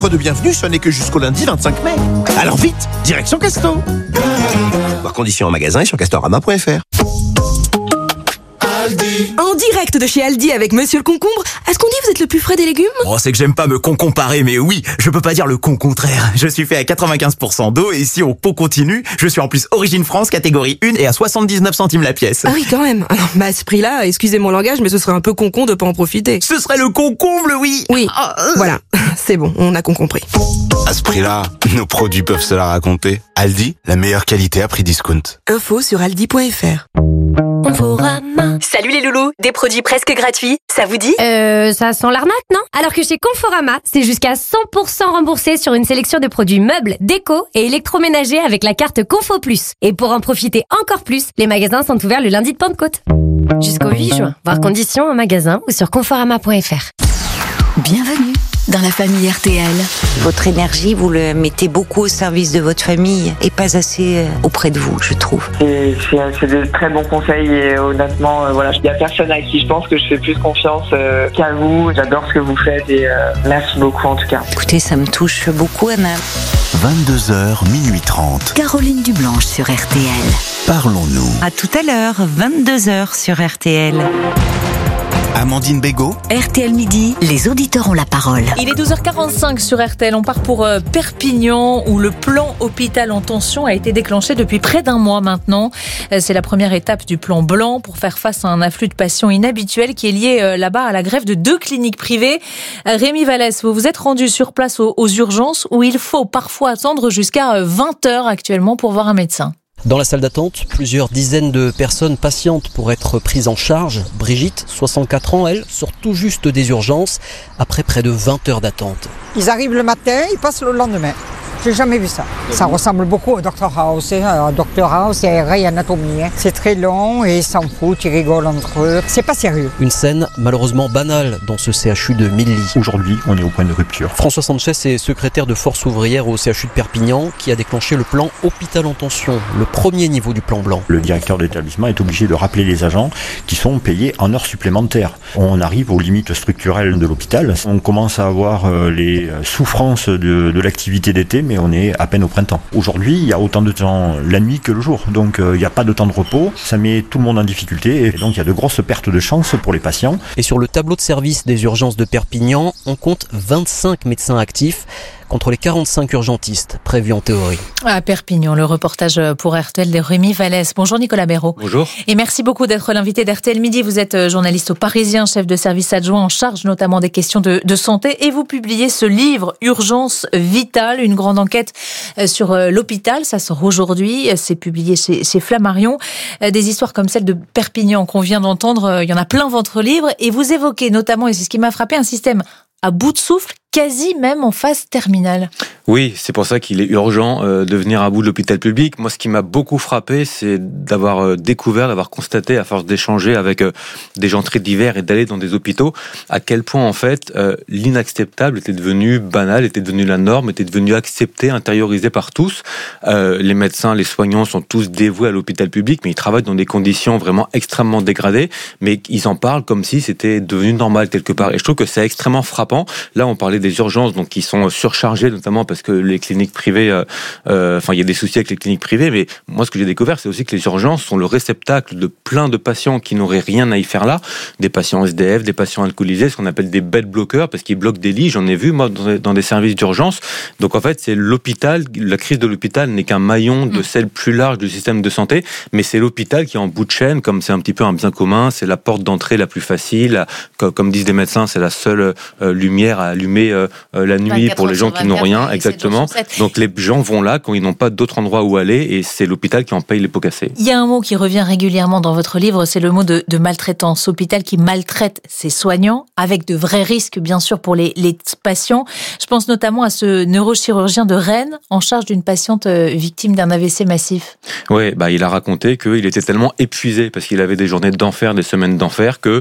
De bienvenue, ce n'est que jusqu'au lundi 25 mai. Alors vite, direction Casto. Voir conditions en magasin et sur castorama.fr. En direct de chez Aldi avec Monsieur le Concombre. Est-ce qu'on dit que vous êtes le plus frais des légumes ? Oh, c'est que j'aime pas me comparer, mais oui, je peux pas dire le contraire. Je suis fait à 95% d'eau et si on continue, je suis en plus Origine France, catégorie 1 et à 79 centimes la pièce. Ah oui, quand même. Alors, à ce prix-là, excusez mon langage, mais ce serait un peu con de pas en profiter. Ce serait le concomble, oui. Oui, voilà. C'est bon, on a compris. À ce prix-là, nos produits peuvent se la raconter. Aldi, la meilleure qualité à prix discount. Info sur aldi.fr. Conforama. Salut les loulous, des produits presque gratuits, ça vous dit ? Ça sent l'arnaque, non ? Alors que chez Conforama, c'est jusqu'à 100% remboursé sur une sélection de produits meubles, déco et électroménagers avec la carte Confo Plus. Et pour en profiter encore plus, les magasins sont ouverts le lundi de Pentecôte. Jusqu'au 8 juin. Voir conditions en magasin ou sur conforama.fr. Bienvenue dans la famille RTL. Votre énergie, vous le mettez beaucoup au service de votre famille et pas assez auprès de vous, je trouve. C'est de très bons conseils et honnêtement, il n'y a personne à qui je pense que je fais plus confiance qu'à vous. J'adore ce que vous faites et merci beaucoup en tout cas. Écoutez, ça me touche beaucoup, Anna. 22h, minuit 30. Caroline Dublanche sur RTL. Parlons-nous. À tout à l'heure, 22h sur RTL. Amandine Bégaud. RTL Midi, les auditeurs ont la parole. Il est 12h45 sur RTL. On part pour Perpignan où le plan hôpital en tension a été déclenché depuis près d'un mois maintenant. C'est la première étape du plan blanc pour faire face à un afflux de patients inhabituel qui est lié là-bas à la grève de 2 cliniques privées. Rémi Vallès, vous vous êtes rendu sur place aux urgences où il faut parfois attendre jusqu'à 20h actuellement pour voir un médecin. Dans la salle d'attente, plusieurs dizaines de personnes patientes pour être prises en charge. Brigitte, 64 ans, elle, sort tout juste des urgences après près de 20 heures d'attente. Ils arrivent le matin, ils passent le lendemain. J'ai jamais vu ça. Ça ressemble beaucoup au Dr House. Dr House, il y a réanatomie. C'est très long et ils s'en foutent, ils rigolent entre eux. C'est pas sérieux. Une scène malheureusement banale dans ce CHU de 1000 lits. Aujourd'hui, on est au point de rupture. François Sanchez est secrétaire de Force ouvrière au CHU de Perpignan qui a déclenché le plan hôpital en tension, le premier niveau du plan blanc. Le directeur d'établissement est obligé de rappeler les agents qui sont payés en heures supplémentaires. On arrive aux limites structurelles de l'hôpital. On commence à avoir les souffrances de l'activité d'été, mais on est à peine au printemps. Aujourd'hui, il y a autant de temps la nuit que le jour, donc il n'y a pas de temps de repos, ça met tout le monde en difficulté et donc il y a de grosses pertes de chance pour les patients. Et sur le tableau de service des urgences de Perpignan, on compte 25 médecins actifs contre les 45 urgentistes prévus en théorie. À Perpignan, le reportage pour RTL de Rémi Vallès. Bonjour Nicolas Béraud. Bonjour. Et merci beaucoup d'être l'invité d'RTL Midi. Vous êtes journaliste au Parisien, chef de service adjoint en charge notamment des questions de santé et vous publiez ce livre Urgence vitale, une grande enquête sur l'hôpital. Ça sort aujourd'hui, c'est publié chez Flammarion. Des histoires comme celle de Perpignan qu'on vient d'entendre, il y en a plein votre livre et vous évoquez notamment, et c'est ce qui m'a frappé, un système à bout de souffle, quasi même en phase terminale. Oui, c'est pour ça qu'il est urgent de venir à bout de l'hôpital public. Moi, ce qui m'a beaucoup frappé, c'est d'avoir découvert, d'avoir constaté, à force d'échanger avec des gens très divers et d'aller dans des hôpitaux, à quel point, en fait, l'inacceptable était devenu banal, était devenu la norme, était devenu accepté, intériorisé par tous. Les médecins, les soignants sont tous dévoués à l'hôpital public, mais ils travaillent dans des conditions vraiment extrêmement dégradées, mais ils en parlent comme si c'était devenu normal quelque part. Et je trouve que c'est extrêmement frappant. Là, on parlait des urgences donc qui sont surchargées, notamment parce que les cliniques privées, il y a des soucis avec les cliniques privées, mais moi, ce que j'ai découvert, c'est aussi que les urgences sont le réceptacle de plein de patients qui n'auraient rien à y faire là, des patients SDF, des patients alcoolisés, ce qu'on appelle des bed bloqueurs, parce qu'ils bloquent des lits, j'en ai vu, moi, dans des services d'urgence. Donc, en fait, c'est l'hôpital, la crise de l'hôpital n'est qu'un maillon de celle plus large du système de santé, mais c'est l'hôpital qui est en bout de chaîne, comme c'est un petit peu un bien commun, c'est la porte d'entrée la plus facile, comme disent des médecins, c'est la seule lumière à allumer la nuit pour les gens qui n'ont rien, exactement. Donc les gens vont là quand ils n'ont pas d'autre endroit où aller et c'est l'hôpital qui en paye les pots cassés. Il y a un mot qui revient régulièrement dans votre livre, c'est le mot de maltraitance. Hôpital qui maltraite ses soignants avec de vrais risques bien sûr pour les patients. Je pense notamment à ce neurochirurgien de Rennes en charge d'une patiente victime d'un AVC massif. Oui, il a raconté qu'il était tellement épuisé parce qu'il avait des journées d'enfer, des semaines d'enfer, que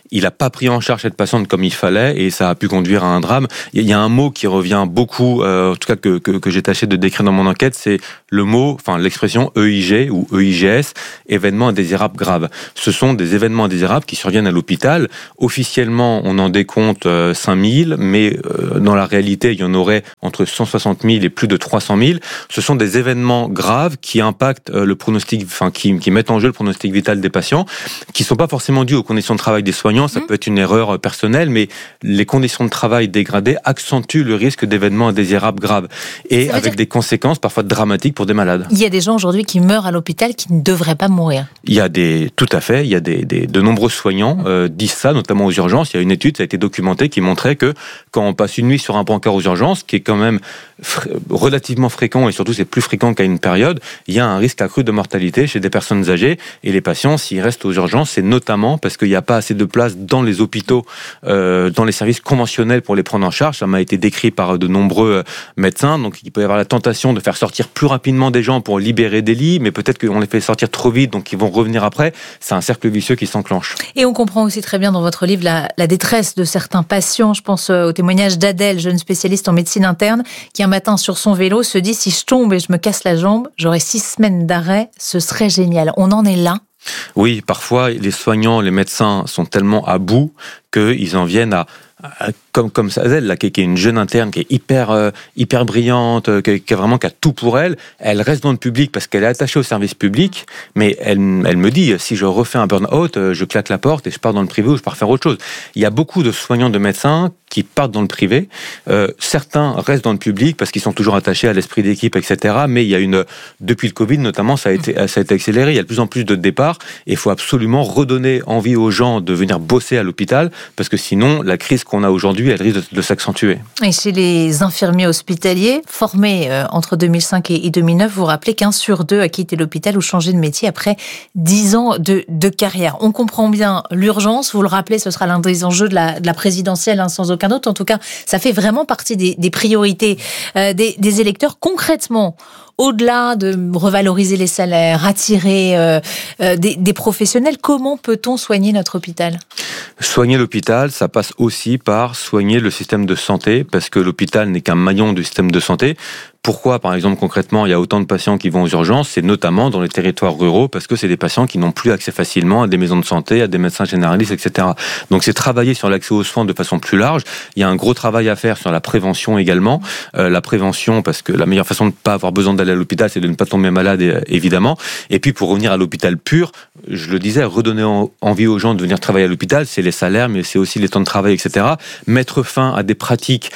il n'a pas pris en charge cette patiente comme il fallait et ça a pu conduire à un drame. Il y a un mot qui revient beaucoup, en tout cas que j'ai tâché de décrire dans mon enquête, c'est le mot, enfin l'expression EIG ou EIGS, événements indésirables graves. Ce sont des événements indésirables qui surviennent à l'hôpital. Officiellement, on en décompte 5000, mais dans la réalité, il y en aurait entre 160 000 et plus de 300 000. Ce sont des événements graves qui impactent le pronostic, enfin qui mettent en jeu le pronostic vital des patients, qui sont pas forcément dus aux conditions de travail des soignants. Ça peut être une erreur personnelle, mais les conditions de travail dégradées accentuent le risque d'événements indésirables graves et avec des conséquences parfois dramatiques pour des malades. Il y a des gens aujourd'hui qui meurent à l'hôpital qui ne devraient pas mourir. Tout à fait, il y a de nombreux soignants disent ça, notamment aux urgences. Il y a une étude, ça a été documenté, qui montrait que quand on passe une nuit sur un brancard aux urgences, qui est quand même relativement fréquent et surtout c'est plus fréquent qu'à une période, il y a un risque accru de mortalité chez des personnes âgées et les patients, s'ils restent aux urgences, c'est notamment parce qu'il n'y a pas assez de place dans les hôpitaux, dans les services conventionnels pour les prendre en charge. Ça m'a été décrit par de nombreux médecins, donc il peut y avoir la tentation de faire sortir plus rapidement des gens pour libérer des lits, mais peut-être qu'on les fait sortir trop vite, donc ils vont revenir après. C'est un cercle vicieux qui s'enclenche. Et on comprend aussi très bien dans votre livre la détresse de certains patients. Je pense au témoignage d'Adèle, jeune spécialiste en médecine interne, qui un matin sur son vélo se dit « Si je tombe et je me casse la jambe, j'aurai 6 semaines d'arrêt, ce serait génial ». On en est là. Oui, parfois les soignants, les médecins sont tellement à bout qu'ils en viennent à comme Adèle, là, qui est une jeune interne, qui est hyper brillante, qui a tout pour elle. Elle reste dans le public parce qu'elle est attachée au service public, mais elle me dit, si je refais un burn-out, je claque la porte et je pars dans le privé ou je pars faire autre chose. Il y a beaucoup de soignants, de médecins qui partent dans le privé. Certains restent dans le public parce qu'ils sont toujours attachés à l'esprit d'équipe, etc. Mais il y a depuis le Covid notamment, ça a été accéléré. Il y a de plus en plus de départs et il faut absolument redonner envie aux gens de venir bosser à l'hôpital parce que sinon, la crise qu'on a aujourd'hui, elle risque de s'accentuer. Et chez les infirmiers hospitaliers, formés entre 2005 et 2009, vous rappelez qu'1 sur 2 a quitté l'hôpital ou changé de métier après 10 ans de carrière. On comprend bien l'urgence, vous le rappelez, ce sera l'un des enjeux de la présidentielle, sans aucun doute. En tout cas, ça fait vraiment partie des priorités des électeurs. Concrètement, au-delà de revaloriser les salaires, attirer des professionnels, comment peut-on soigner notre hôpital ? Soigner l'hôpital, ça passe aussi par soigner le système de santé, parce que l'hôpital n'est qu'un maillon du système de santé. Pourquoi, par exemple, concrètement, il y a autant de patients qui vont aux urgences ? C'est notamment dans les territoires ruraux, parce que c'est des patients qui n'ont plus accès facilement à des maisons de santé, à des médecins généralistes, etc. Donc c'est travailler sur l'accès aux soins de façon plus large. Il y a un gros travail à faire sur la prévention également. La prévention, parce que la meilleure façon de ne pas avoir besoin d'aller à l'hôpital, c'est de ne pas tomber malade, évidemment. Et puis pour revenir à l'hôpital pur, je le disais, redonner envie aux gens de venir travailler à l'hôpital, c'est les salaires, mais c'est aussi les temps de travail, etc. Mettre fin à des pratiques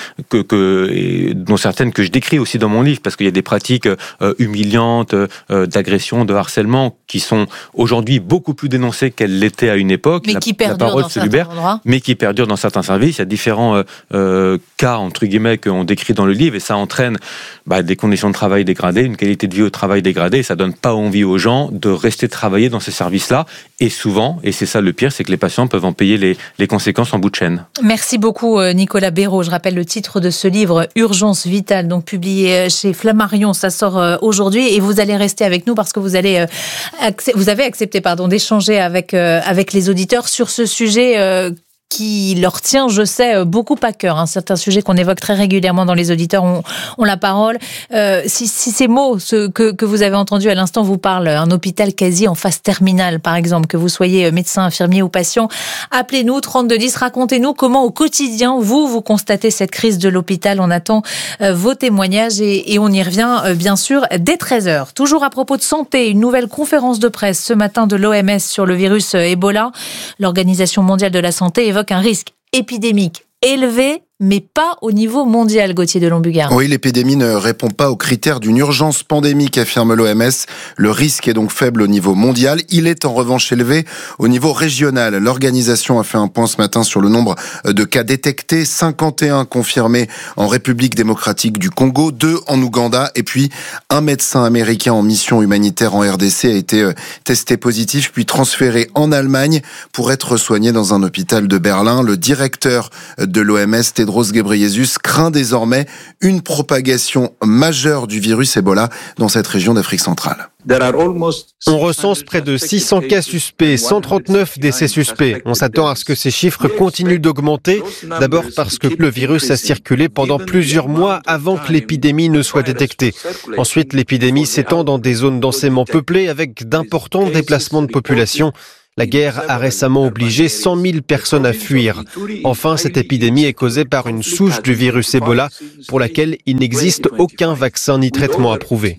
dont certaines que je décris aussi dans mon livre, parce qu'il y a des pratiques humiliantes, d'agression, de harcèlement, qui sont aujourd'hui beaucoup plus dénoncées qu'elles l'étaient à une époque. Mais qui perdurent dans certains endroits. Mais qui perdurent dans certains services. Il y a différents cas, entre guillemets, qu'on décrit dans le livre, et ça entraîne des conditions de travail dégradées, une qualité de vie au travail dégradée, et ça donne pas envie aux gens de rester travailler dans ces services-là. Et souvent, et c'est ça le pire, c'est que les patients peuvent en payer les conséquences en bout de chaîne. Merci beaucoup Nicolas Béraud. Je rappelle le titre de ce livre, Urgence vitale, donc publié chez Flammarion. Ça sort aujourd'hui et vous allez rester avec nous parce que vous avez accepté d'échanger avec les auditeurs sur ce sujet qui leur tient, je sais, beaucoup à cœur. C'est un sujet qu'on évoque très régulièrement dans les auditeurs, ont la parole. Si ces mots que vous avez entendus à l'instant vous parlent, un hôpital quasi en phase terminale, par exemple, que vous soyez médecin, infirmier ou patient, appelez-nous 3210, racontez-nous comment au quotidien vous constatez cette crise de l'hôpital. On attend vos témoignages et on y revient bien sûr dès 13h. Toujours à propos de santé, une nouvelle conférence de presse ce matin de l'OMS sur le virus Ebola. L'Organisation mondiale de la santé évoque un risque épidémique élevé, mais pas au niveau mondial, Gauthier de Lombugard. Oui, l'épidémie ne répond pas aux critères d'une urgence pandémique, affirme l'OMS. Le risque est donc faible au niveau mondial. Il est en revanche élevé au niveau régional. L'organisation a fait un point ce matin sur le nombre de cas détectés. 51 confirmés en République démocratique du Congo, 2 en Ouganda, et puis un médecin américain en mission humanitaire en RDC a été testé positif, puis transféré en Allemagne pour être soigné dans un hôpital de Berlin. Le directeur de l'OMS, Tedros Tedros Ghebreyesus craint désormais une propagation majeure du virus Ebola dans cette région d'Afrique centrale. On recense près de 600 cas suspects, 139 décès suspects. On s'attend à ce que ces chiffres continuent d'augmenter, d'abord parce que le virus a circulé pendant plusieurs mois avant que l'épidémie ne soit détectée. Ensuite, l'épidémie s'étend dans des zones densément peuplées avec d'importants déplacements de population. La guerre a récemment obligé 100 000 personnes à fuir. Enfin, cette épidémie est causée par une souche du virus Ebola pour laquelle il n'existe aucun vaccin ni traitement approuvé.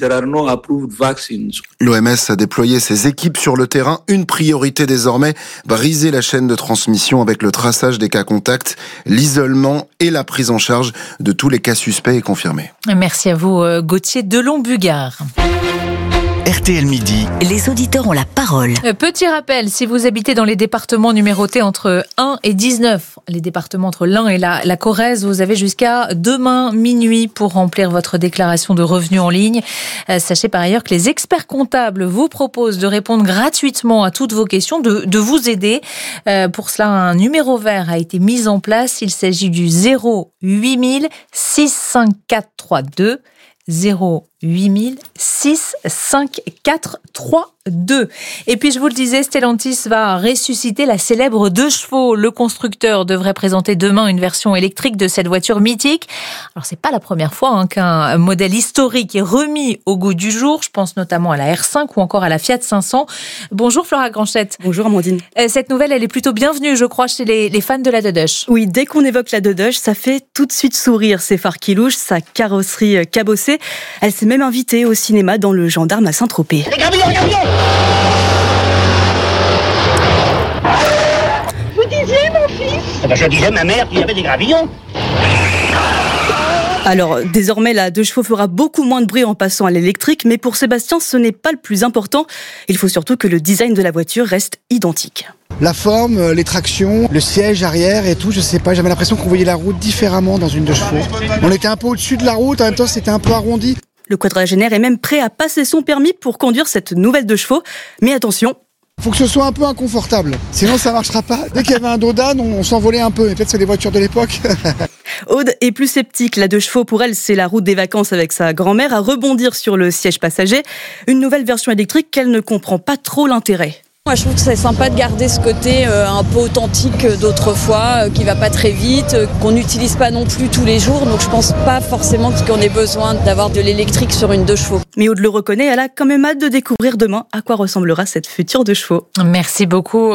L'OMS a déployé ses équipes sur le terrain. Une priorité désormais, briser la chaîne de transmission avec le traçage des cas contacts, l'isolement et la prise en charge de tous les cas suspects et confirmés. Merci à vous, Gauthier Delon-Bugard. RTL Midi. Les auditeurs ont la parole. Petit rappel, si vous habitez dans les départements numérotés entre 1 et 19, les départements entre l'Ain et la Corrèze, vous avez jusqu'à demain minuit pour remplir votre déclaration de revenus en ligne. Sachez par ailleurs que les experts comptables vous proposent de répondre gratuitement à toutes vos questions, de vous aider. Pour cela, un numéro vert a été mis en place. Il s'agit du 08000 65432. 08000 65432. Et puis je vous le disais, Stellantis va ressusciter la célèbre 2 chevaux. Le constructeur devrait présenter demain une version électrique de cette voiture mythique. Alors c'est pas la première fois qu'un modèle historique est remis au goût du jour. Je pense notamment à la R5 ou encore à la Fiat 500. Bonjour Flora Granchette. Bonjour Amandine. Cette nouvelle, elle est plutôt bienvenue, je crois, chez les fans de la Dodoche. Oui, dès qu'on évoque la Dodoche, ça fait tout de suite sourire. Ses phares qui louchent, sa carrosserie cabossée. Elle s'est même invitée au cinéma dans Le Gendarme à Saint-Tropez. Les gravillons, les gravillons ! Vous disiez, mon fils ? Je disais, ma mère, qu'il y avait des gravillons. Alors, désormais, la 2 chevaux fera beaucoup moins de bruit en passant à l'électrique, mais pour Sébastien, ce n'est pas le plus important. Il faut surtout que le design de la voiture reste identique. La forme, les tractions, le siège arrière et tout, je sais pas, j'avais l'impression qu'on voyait la route différemment dans une 2 chevaux. On était un peu au-dessus de la route, en même temps c'était un peu arrondi. Le quadragénaire est même prêt à passer son permis pour conduire cette nouvelle 2 chevaux. Mais attention, faut que ce soit un peu inconfortable, sinon ça marchera pas. Dès qu'il y avait un dos d'âne, on s'envolait un peu, mais peut-être c'est les voitures de l'époque. Aude est plus sceptique. La 2 chevaux, pour elle, c'est la route des vacances avec sa grand-mère, à rebondir sur le siège passager. Une nouvelle version électrique qu'elle ne comprend pas trop l'intérêt. Moi, je trouve que c'est sympa de garder ce côté un peu authentique d'autrefois, qui va pas très vite, qu'on n'utilise pas non plus tous les jours. Donc, je pense pas forcément qu'on ait besoin d'avoir de l'électrique sur une 2 chevaux. Mais Aude le reconnaît, elle a quand même hâte de découvrir demain à quoi ressemblera cette future 2 chevaux. Merci beaucoup.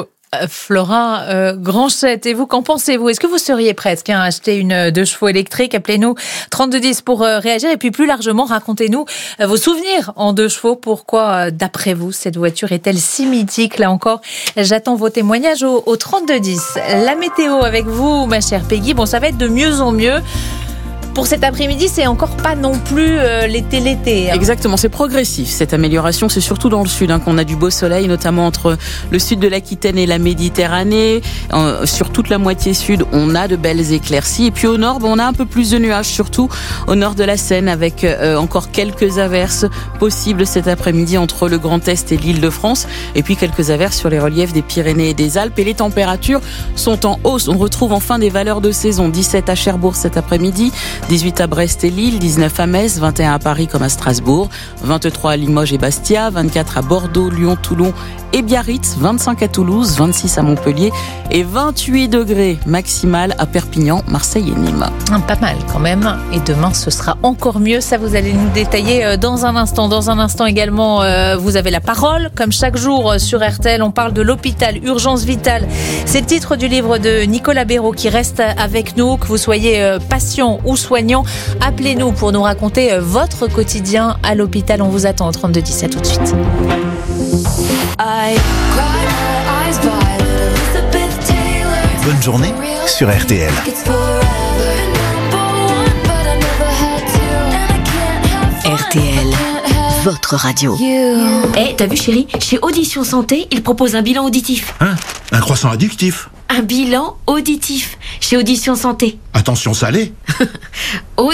Flora Granchette, et vous, qu'en pensez-vous? Est-ce que vous seriez prête à acheter une 2 chevaux électrique? Appelez-nous 3210 pour réagir, et puis plus largement, racontez-nous vos souvenirs en 2 chevaux. Pourquoi, d'après vous, cette voiture est-elle si mythique? Là encore, j'attends vos témoignages au 3210. La météo avec vous, ma chère Peggy. Bon, ça va être de mieux en mieux. Pour cet après-midi, c'est encore pas non plus l'été. Exactement, c'est progressif. Cette amélioration, c'est surtout dans le sud qu'on a du beau soleil, notamment entre le sud de l'Aquitaine et la Méditerranée. Sur toute la moitié sud, on a de belles éclaircies. Et puis au nord, on a un peu plus de nuages, surtout au nord de la Seine, avec encore quelques averses possibles cet après-midi entre le Grand Est et l'Île-de-France. Et puis quelques averses sur les reliefs des Pyrénées et des Alpes. Et les températures sont en hausse. On retrouve enfin des valeurs de saison. 17 à Cherbourg cet après-midi. 18 à Brest et Lille, 19 à Metz, 21 à Paris comme à Strasbourg, 23 à Limoges et Bastia, 24 à Bordeaux, Lyon, Toulon et Biarritz, 25 à Toulouse, 26 à Montpellier et 28 degrés maximal à Perpignan, Marseille et Nîmes. Pas mal quand même. Et demain, ce sera encore mieux. Ça, vous allez nous détailler dans un instant. Dans un instant également, vous avez la parole. Comme chaque jour sur RTL, on parle de l'hôpital, urgence vitale. C'est le titre du livre de Nicolas Béraud qui reste avec nous. Que vous soyez patient ou soignant, appelez-nous pour nous raconter votre quotidien à l'hôpital. On vous attend au 3210. À tout de suite. Bonne journée sur RTL. RTL, votre radio. T'as vu chérie, chez Audition Santé, ils proposent un bilan auditif. Hein? Un croissant addictif? Un bilan auditif, chez Audition Santé. Attention salé?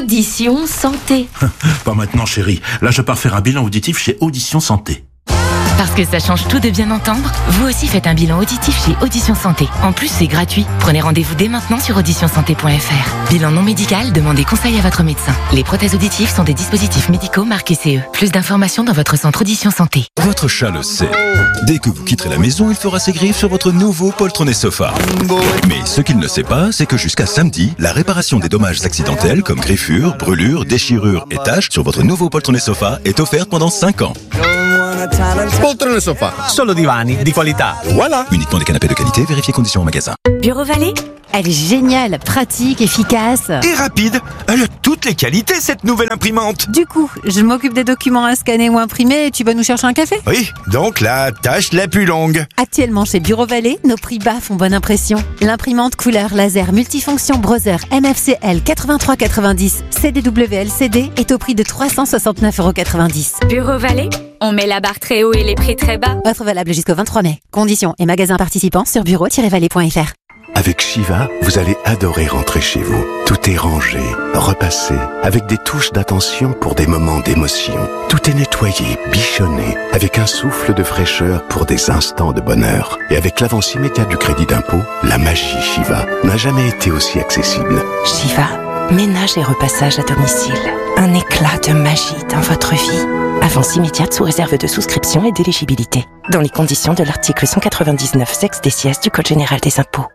Audition Santé. Pas maintenant chérie, là je pars faire un bilan auditif chez Audition Santé. Parce que ça change tout de bien entendre, vous aussi faites un bilan auditif chez Audition Santé. En plus, c'est gratuit. Prenez rendez-vous dès maintenant sur auditionsanté.fr. Bilan non médical, demandez conseil à votre médecin. Les prothèses auditives sont des dispositifs médicaux marqués CE. Plus d'informations dans votre centre Audition Santé. Votre chat le sait. Dès que vous quitterez la maison, il fera ses griffes sur votre nouveau poltronné sofa. Mais ce qu'il ne sait pas, c'est que jusqu'à samedi, la réparation des dommages accidentels comme griffures, brûlures, déchirures et taches sur votre nouveau poltronné sofa est offerte pendant 5 ans. Poltrone sofa, solo divani di qualità. Voilà. Uniquement des canapés de qualité, vérifiez conditions au magasin. Bureau Vallée, elle est géniale, pratique, efficace. Et rapide. Elle a toutes les qualités, cette nouvelle imprimante. Du coup, je m'occupe des documents à scanner ou imprimer et tu vas nous chercher un café? Oui, donc la tâche la plus longue. Actuellement chez Bureau Vallée, nos prix bas font bonne impression. L'imprimante couleur laser multifonction Brother MFCL 8390 CDW-LCD est au prix de 369,90 €. Bureau Vallée, on met la barre très haut et les prix très bas. Offre valable jusqu'au 23 mai. Conditions et magasins participants sur bureau-vallée.fr. Avec Shiva, vous allez adorer rentrer chez vous. Tout est rangé, repassé, avec des touches d'attention pour des moments d'émotion. Tout est nettoyé, bichonné, avec un souffle de fraîcheur pour des instants de bonheur. Et avec l'avance immédiate du crédit d'impôt, la magie Shiva n'a jamais été aussi accessible. Shiva, ménage et repassage à domicile. Un éclat de magie dans votre vie. Avance immédiate sous réserve de souscription et d'éligibilité. Dans les conditions de l'article 199 sexe des sièges du Code général des impôts.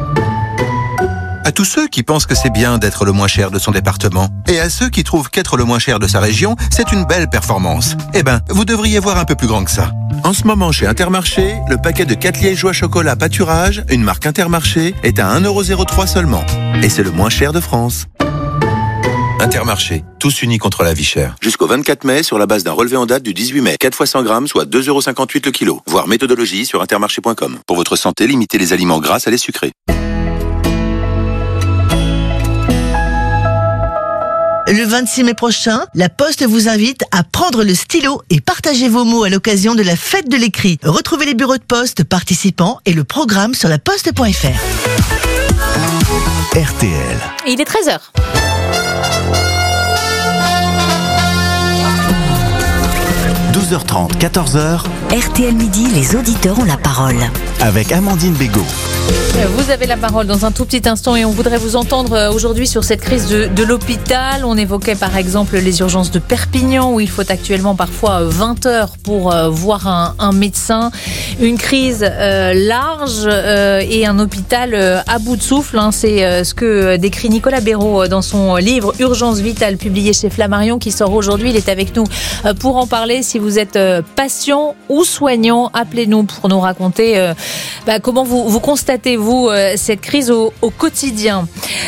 À tous ceux qui pensent que c'est bien d'être le moins cher de son département, et à ceux qui trouvent qu'être le moins cher de sa région, c'est une belle performance. Eh ben, vous devriez voir un peu plus grand que ça. En ce moment, chez Intermarché, le paquet de 4 liégeois chocolat pâturage, une marque Intermarché, est à 1,03 € seulement. Et c'est le moins cher de France. Intermarché, tous unis contre la vie chère. Jusqu'au 24 mai, sur la base d'un relevé en date du 18 mai. 4 fois 100 grammes, soit 2,58 € le kilo. Voir méthodologie sur intermarché.com. Pour votre santé, limitez les aliments gras à les sucrés. Le 26 mai prochain, La Poste vous invite à prendre le stylo et partager vos mots à l'occasion de la fête de l'écrit. Retrouvez les bureaux de poste participants et le programme sur laposte.fr. RTL. Il est 13h. – 12h30, 14h. RTL Midi, les auditeurs ont la parole. Avec Amandine Bégaud. Vous avez la parole dans un tout petit instant et on voudrait vous entendre aujourd'hui sur cette crise de l'hôpital. On évoquait par exemple les urgences de Perpignan où il faut actuellement parfois 20 heures pour voir un médecin. Une crise large et un hôpital à bout de souffle. C'est ce que décrit Nicolas Béraud dans son livre Urgence vitale publié chez Flammarion qui sort aujourd'hui. Il est avec nous pour en parler. Si vous êtes patient ou soignant, appelez-nous pour nous raconter comment vous constatez-vous cette crise au quotidien.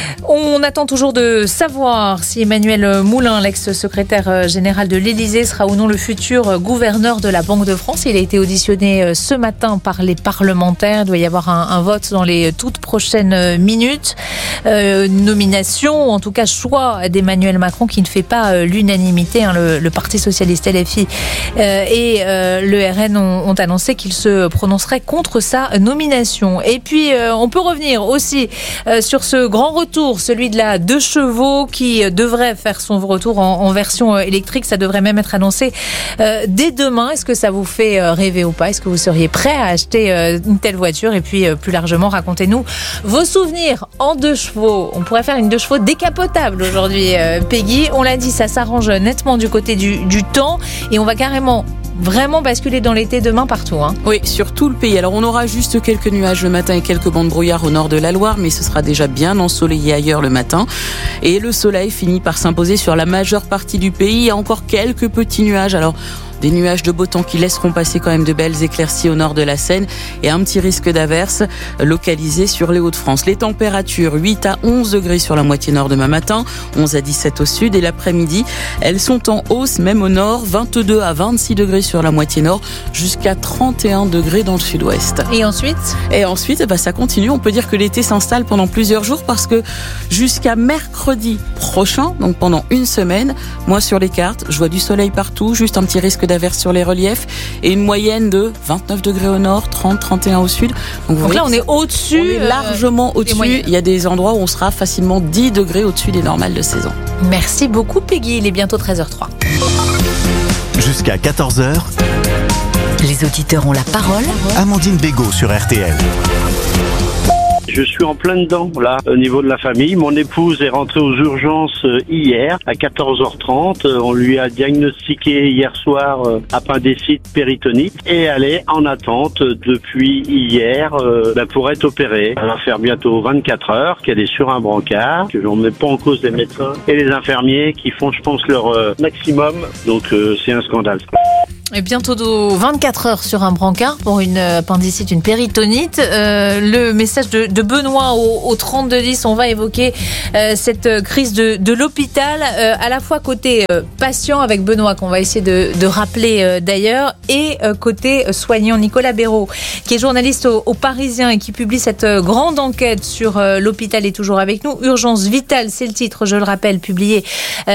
On attend toujours de savoir si Emmanuel Moulin, l'ex-secrétaire général de l'Élysée, sera ou non le futur gouverneur de la Banque de France. Il a été auditionné ce matin par les parlementaires. Il doit y avoir un vote dans les toutes prochaines minutes. Nomination, ou en tout cas choix d'Emmanuel Macron qui ne fait pas l'unanimité. Le Parti Socialiste LFI et le RN ont annoncé qu'ils se prononceraient contre sa nomination. Et puis, on peut revenir aussi sur ce grand retour, celui de la 2 chevaux qui devrait faire son retour en version électrique. Ça devrait même être annoncé dès demain. Est-ce que ça vous fait rêver ou pas? Est-ce que vous seriez prêt à acheter une telle voiture? Et puis, plus largement, racontez-nous vos souvenirs en 2 chevaux. On pourrait faire une 2 chevaux décapotable aujourd'hui, Peggy. On l'a dit, ça s'arrange nettement du côté du temps et on va carrément vraiment basculer dans l'été demain partout. Oui, sur tout le pays. Alors on aura juste quelques nuages le matin et quelques bancs de brouillard au nord de la Loire, mais ce sera déjà bien ensoleillé ailleurs le matin. Et le soleil finit par s'imposer sur la majeure partie du pays. Il y a encore quelques petits nuages. Alors des nuages de beau temps qui laisseront passer quand même de belles éclaircies au nord de la Seine et un petit risque d'averse localisé sur les Hauts-de-France. Les températures 8 à 11 degrés sur la moitié nord demain matin, 11 à 17 au sud et l'après-midi, elles sont en hausse même au nord, 22 à 26 degrés sur la moitié nord, jusqu'à 31 degrés dans le sud-ouest. Et ensuite, ça continue. On peut dire que l'été s'installe pendant plusieurs jours parce que jusqu'à mercredi prochain, donc pendant une semaine, moi sur les cartes, je vois du soleil partout, juste un petit risque d'averse sur les reliefs et une moyenne de 29 degrés au nord, 30-31 au sud. Donc là, on est au-dessus. On est largement au-dessus. Il y a des endroits où on sera facilement 10 degrés au-dessus des normales de saison. Merci beaucoup, Peggy. Il est bientôt 13h03. Jusqu'à 14h. Les auditeurs ont la parole. Amandine Bégaud sur RTL. Je suis en plein dedans, là, au niveau de la famille. Mon épouse est rentrée aux urgences hier, à 14h30. On lui a diagnostiqué hier soir appendicite péritonite et elle est en attente depuis hier pour être opérée. Elle va faire bientôt 24 heures qu'elle est sur un brancard, que j'en mets pas en cause les médecins et les infirmiers qui font, je pense, leur maximum. Donc c'est un scandale. Et bientôt 24 heures sur un brancard pour une appendicite, une péritonite. Le message de Benoît au 3210, on va évoquer cette crise de l'hôpital, à la fois côté patient avec Benoît, qu'on va essayer de rappeler d'ailleurs, et côté soignant. Nicolas Béraud, qui est journaliste au Parisien et qui publie cette grande enquête sur l'hôpital, est toujours avec nous. Urgence vitale, c'est le titre, je le rappelle, publié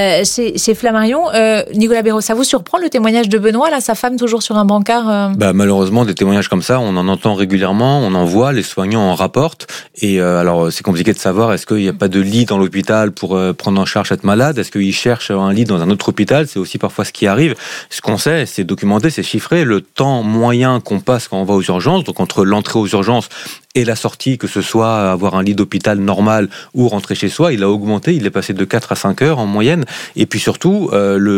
chez Flammarion. Nicolas Béraud, ça vous surprend le témoignage de Benoît, là, sa femme toujours sur un brancard Malheureusement, des témoignages comme ça, on en entend régulièrement, on en voit, les soignants en rapportent. Et alors, c'est compliqué de savoir, est-ce qu'il n'y a pas de lit dans l'hôpital pour prendre en charge cette malade? Est-ce qu'ils cherchent un lit dans un autre hôpital? C'est aussi parfois ce qui arrive. Ce qu'on sait, c'est documenté, c'est chiffré, le temps moyen qu'on passe quand on va aux urgences, donc entre l'entrée aux urgences et la sortie, que ce soit avoir un lit d'hôpital normal ou rentrer chez soi, il a augmenté, il est passé de 4 à 5 heures en moyenne. Et puis surtout,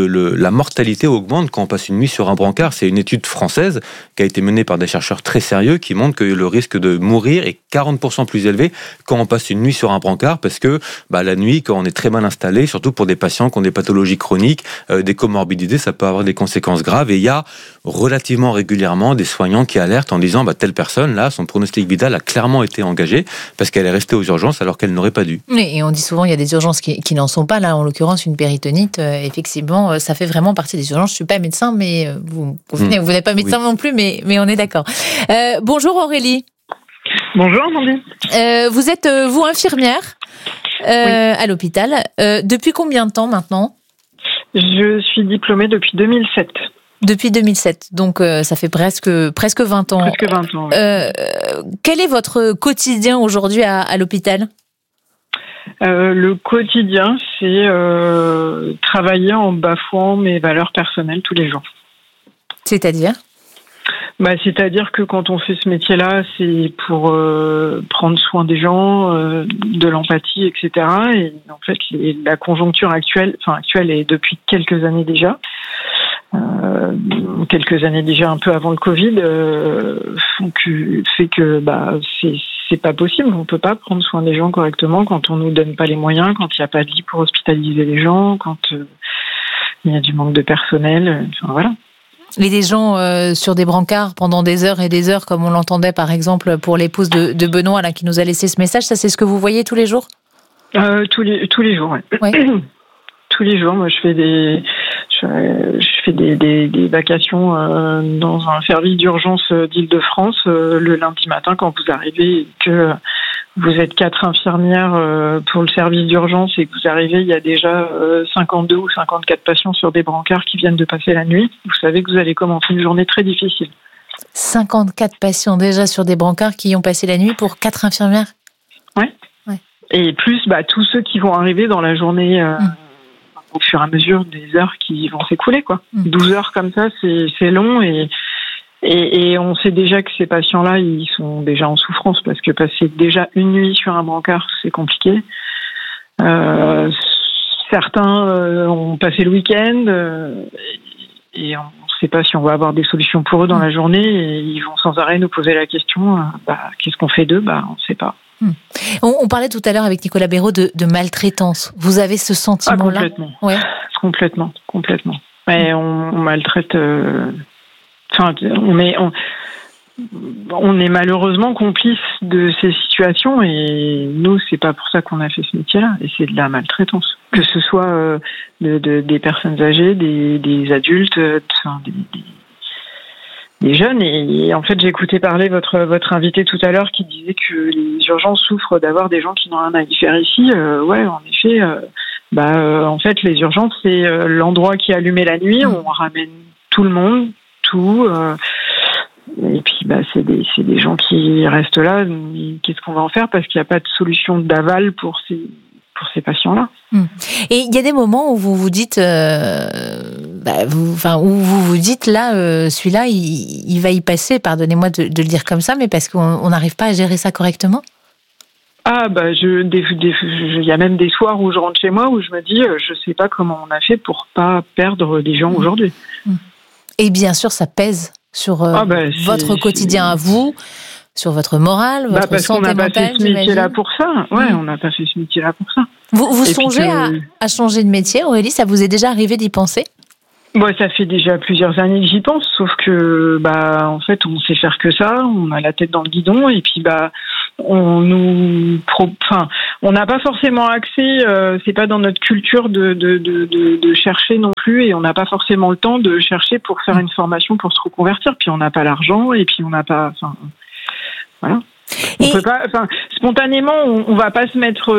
la mortalité augmente quand on passe une nuit sur un brancard. C'est une étude française qui a été menée par des chercheurs très sérieux qui montre que le risque de mourir est 40% plus élevé quand on passe une nuit sur un brancard, parce que la nuit, quand on est très mal installé, surtout pour des patients qui ont des pathologies chroniques, des comorbidités, ça peut avoir des conséquences graves. Et il y a relativement régulièrement des soignants qui alertent en disant telle personne, là, son pronostic vital a clairement été engagé parce qu'elle est restée aux urgences alors qu'elle n'aurait pas dû. Et on dit souvent il y a des urgences qui n'en sont pas. Là, en l'occurrence, une péritonite, effectivement, ça fait vraiment partie des urgences. Je ne suis pas médecin, mais vous n'êtes pas médecin non plus, mais on est d'accord. Bonjour Aurélie. Bonjour Amandine. Vous êtes, vous, infirmière à l'hôpital. Depuis combien de temps maintenant ? Je suis diplômée depuis 2007. Depuis 2007, donc ça fait presque 20 ans. Presque 20 ans. Quel est votre quotidien aujourd'hui à l'hôpital ? Le quotidien, c'est travailler en bafouant mes valeurs personnelles tous les jours. C'est-à-dire ? C'est-à-dire que quand on fait ce métier-là, c'est pour prendre soin des gens, de l'empathie, etc. Et en fait, la conjoncture actuelle est depuis quelques années déjà un peu avant le Covid, fait que c'est pas possible. On peut pas prendre soin des gens correctement quand on nous donne pas les moyens, quand il n'y a pas de lit pour hospitaliser les gens, quand il y a du manque de personnel. Voilà. Et des gens sur des brancards pendant des heures et des heures, comme on l'entendait par exemple pour l'épouse de Benoît là, qui nous a laissé ce message, ça c'est ce que vous voyez tous les jours ? Tous les jours, oui. Ouais. Tous les jours, moi je fais des vacations dans un service d'urgence d'Île-de-France le lundi matin quand vous arrivez et que vous êtes 4 infirmières pour le service d'urgence et que vous arrivez, il y a déjà 52 ou 54 patients sur des brancards qui viennent de passer la nuit. Vous savez que vous allez commencer une journée très difficile. 54 patients déjà sur des brancards qui ont passé la nuit pour 4 infirmières ? Ouais. Et plus tous ceux qui vont arriver dans la journée au fur et à mesure des heures qui vont s'écouler, quoi. 12 heures comme ça, c'est long et on sait déjà que ces patients-là, ils sont déjà en souffrance parce que passer déjà une nuit sur un brancard, c'est compliqué. Certains ont passé le week-end et on ne sait pas si on va avoir des solutions pour eux dans la journée et ils vont sans arrêt nous poser la question qu'est-ce qu'on fait d'eux ? On ne sait pas. On parlait tout à l'heure avec Nicolas Béraud de maltraitance. Vous avez ce sentiment-là ? Complètement. Ouais. Complètement. Mais on maltraite. On est malheureusement complice de ces situations et nous, c'est pas pour ça qu'on a fait ce métier-là. Et c'est de la maltraitance, que ce soit des personnes âgées, des adultes, des jeunes. Et en fait, j'ai écouté parler votre invité tout à l'heure qui disait que les urgences souffrent d'avoir des gens qui n'ont rien à y faire ici. Ouais, en effet. En fait, les urgences, c'est l'endroit qui est allumé la nuit. On ramène tout le monde, tout. Et puis, c'est des gens qui restent là. Qu'est-ce qu'on va en faire ? Parce qu'il n'y a pas de solution d'aval pour ces patients-là. Et il y a des moments où vous vous dites vous dites là, celui-là, il va y passer, pardonnez-moi de le dire comme ça, mais parce qu'on n'arrive pas à gérer ça correctement? Il y a même des soirs où je rentre chez moi où je me dis, je sais pas comment on a fait pour pas perdre des gens aujourd'hui. Et bien sûr, ça pèse sur votre quotidien à vous, sur votre morale, votre santé mentale. Parce qu'on n'a pas fait ce métier-là pour ça. Ouais, on n'a pas fait ce métier-là pour ça. Vous songez à changer de métier, Aurélie? Ça vous est déjà arrivé d'y penser? Ça fait déjà plusieurs années que j'y pense, sauf que en fait on sait faire que ça, on a la tête dans le guidon et puis on n'a pas forcément accès, c'est pas dans notre culture de chercher non plus, et on n'a pas forcément le temps de chercher pour faire une formation pour se reconvertir, puis on n'a pas l'argent et puis on n'a pas, voilà. On peut pas, spontanément, on va pas se mettre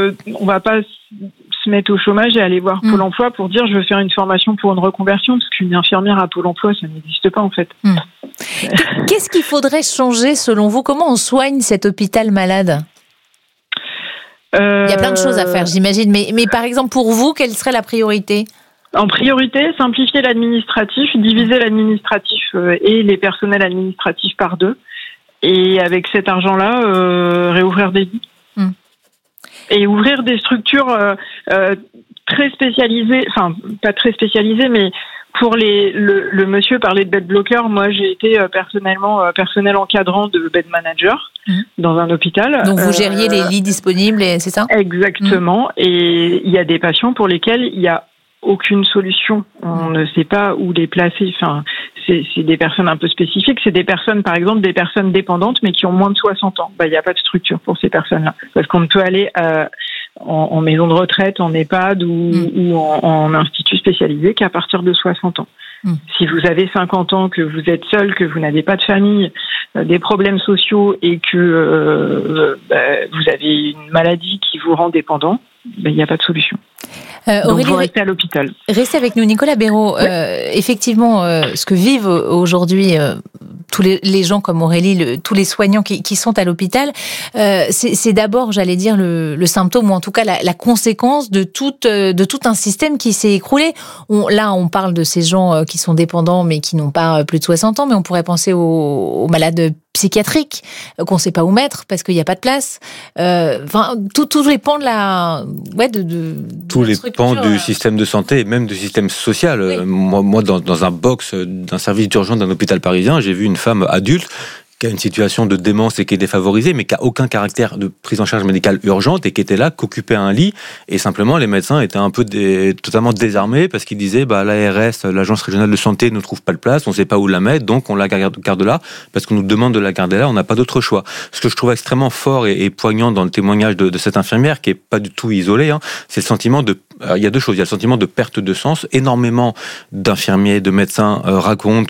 au chômage et aller voir Pôle emploi pour dire je veux faire une formation pour une reconversion, parce qu'une infirmière à Pôle emploi, ça n'existe pas en fait. Qu'est-ce qu'il faudrait changer selon vous? Comment on soigne cet hôpital malade? Il y a plein de choses à faire, j'imagine, mais par exemple pour vous, quelle serait la priorité? En priorité, simplifier l'administratif, diviser l'administratif et les personnels administratifs par 2. Et avec cet argent-là, réouvrir des lits. Et ouvrir des structures très spécialisées, enfin, pas très spécialisées, mais pour le monsieur parlait de bed blocker, moi j'ai été personnel encadrant de bed manager dans un hôpital. Donc vous gériez les lits disponibles, c'est ça? Exactement. Et il y a des patients pour lesquels il y a aucune solution. On ne sait pas où les placer. Enfin, c'est des personnes un peu spécifiques. C'est des personnes, par exemple, des personnes dépendantes, mais qui ont moins de 60 ans. Il n'y a pas de structure pour ces personnes-là. Parce qu'on ne peut aller en maison de retraite, en EHPAD ou en institut spécialisé qu'à partir de 60 ans. Si vous avez 50 ans, que vous êtes seul, que vous n'avez pas de famille, des problèmes sociaux et que vous avez une maladie qui vous rend dépendant, il n'y a pas de solution. Donc vous restez à l'hôpital. Restez avec nous, Nicolas Béraud. Effectivement, ce que vivent aujourd'hui tous les gens comme Aurélie, tous les soignants qui sont à l'hôpital, c'est d'abord, j'allais dire, le symptôme, ou en tout cas la conséquence de tout un système qui s'est écroulé. Là, on parle de ces gens qui sont dépendants mais qui n'ont pas plus de 60 ans, mais on pourrait penser aux malades psychiatriques qu'on ne sait pas où mettre parce qu'il n'y a pas de place. Tous les pans tous les pans du système de santé et même du système social. Oui. Moi, dans un box d'un service d'urgence d'un hôpital parisien, j'ai vu une femme adulte qui a une situation de démence et qui est défavorisée, mais qui a aucun caractère de prise en charge médicale urgente et qui était là, qu'occupait un lit, et simplement les médecins étaient un peu totalement désarmés parce qu'ils disaient l'ARS, l'agence régionale de santé, ne trouve pas de place, on ne sait pas où la mettre, donc on la garde là parce qu'on nous demande de la garder là, on n'a pas d'autre choix. Ce que je trouve extrêmement fort et poignant dans le témoignage de cette infirmière, qui est pas du tout isolée, c'est le sentiment il y a deux choses. Il y a le sentiment de perte de sens. Énormément d'infirmiers, de médecins racontent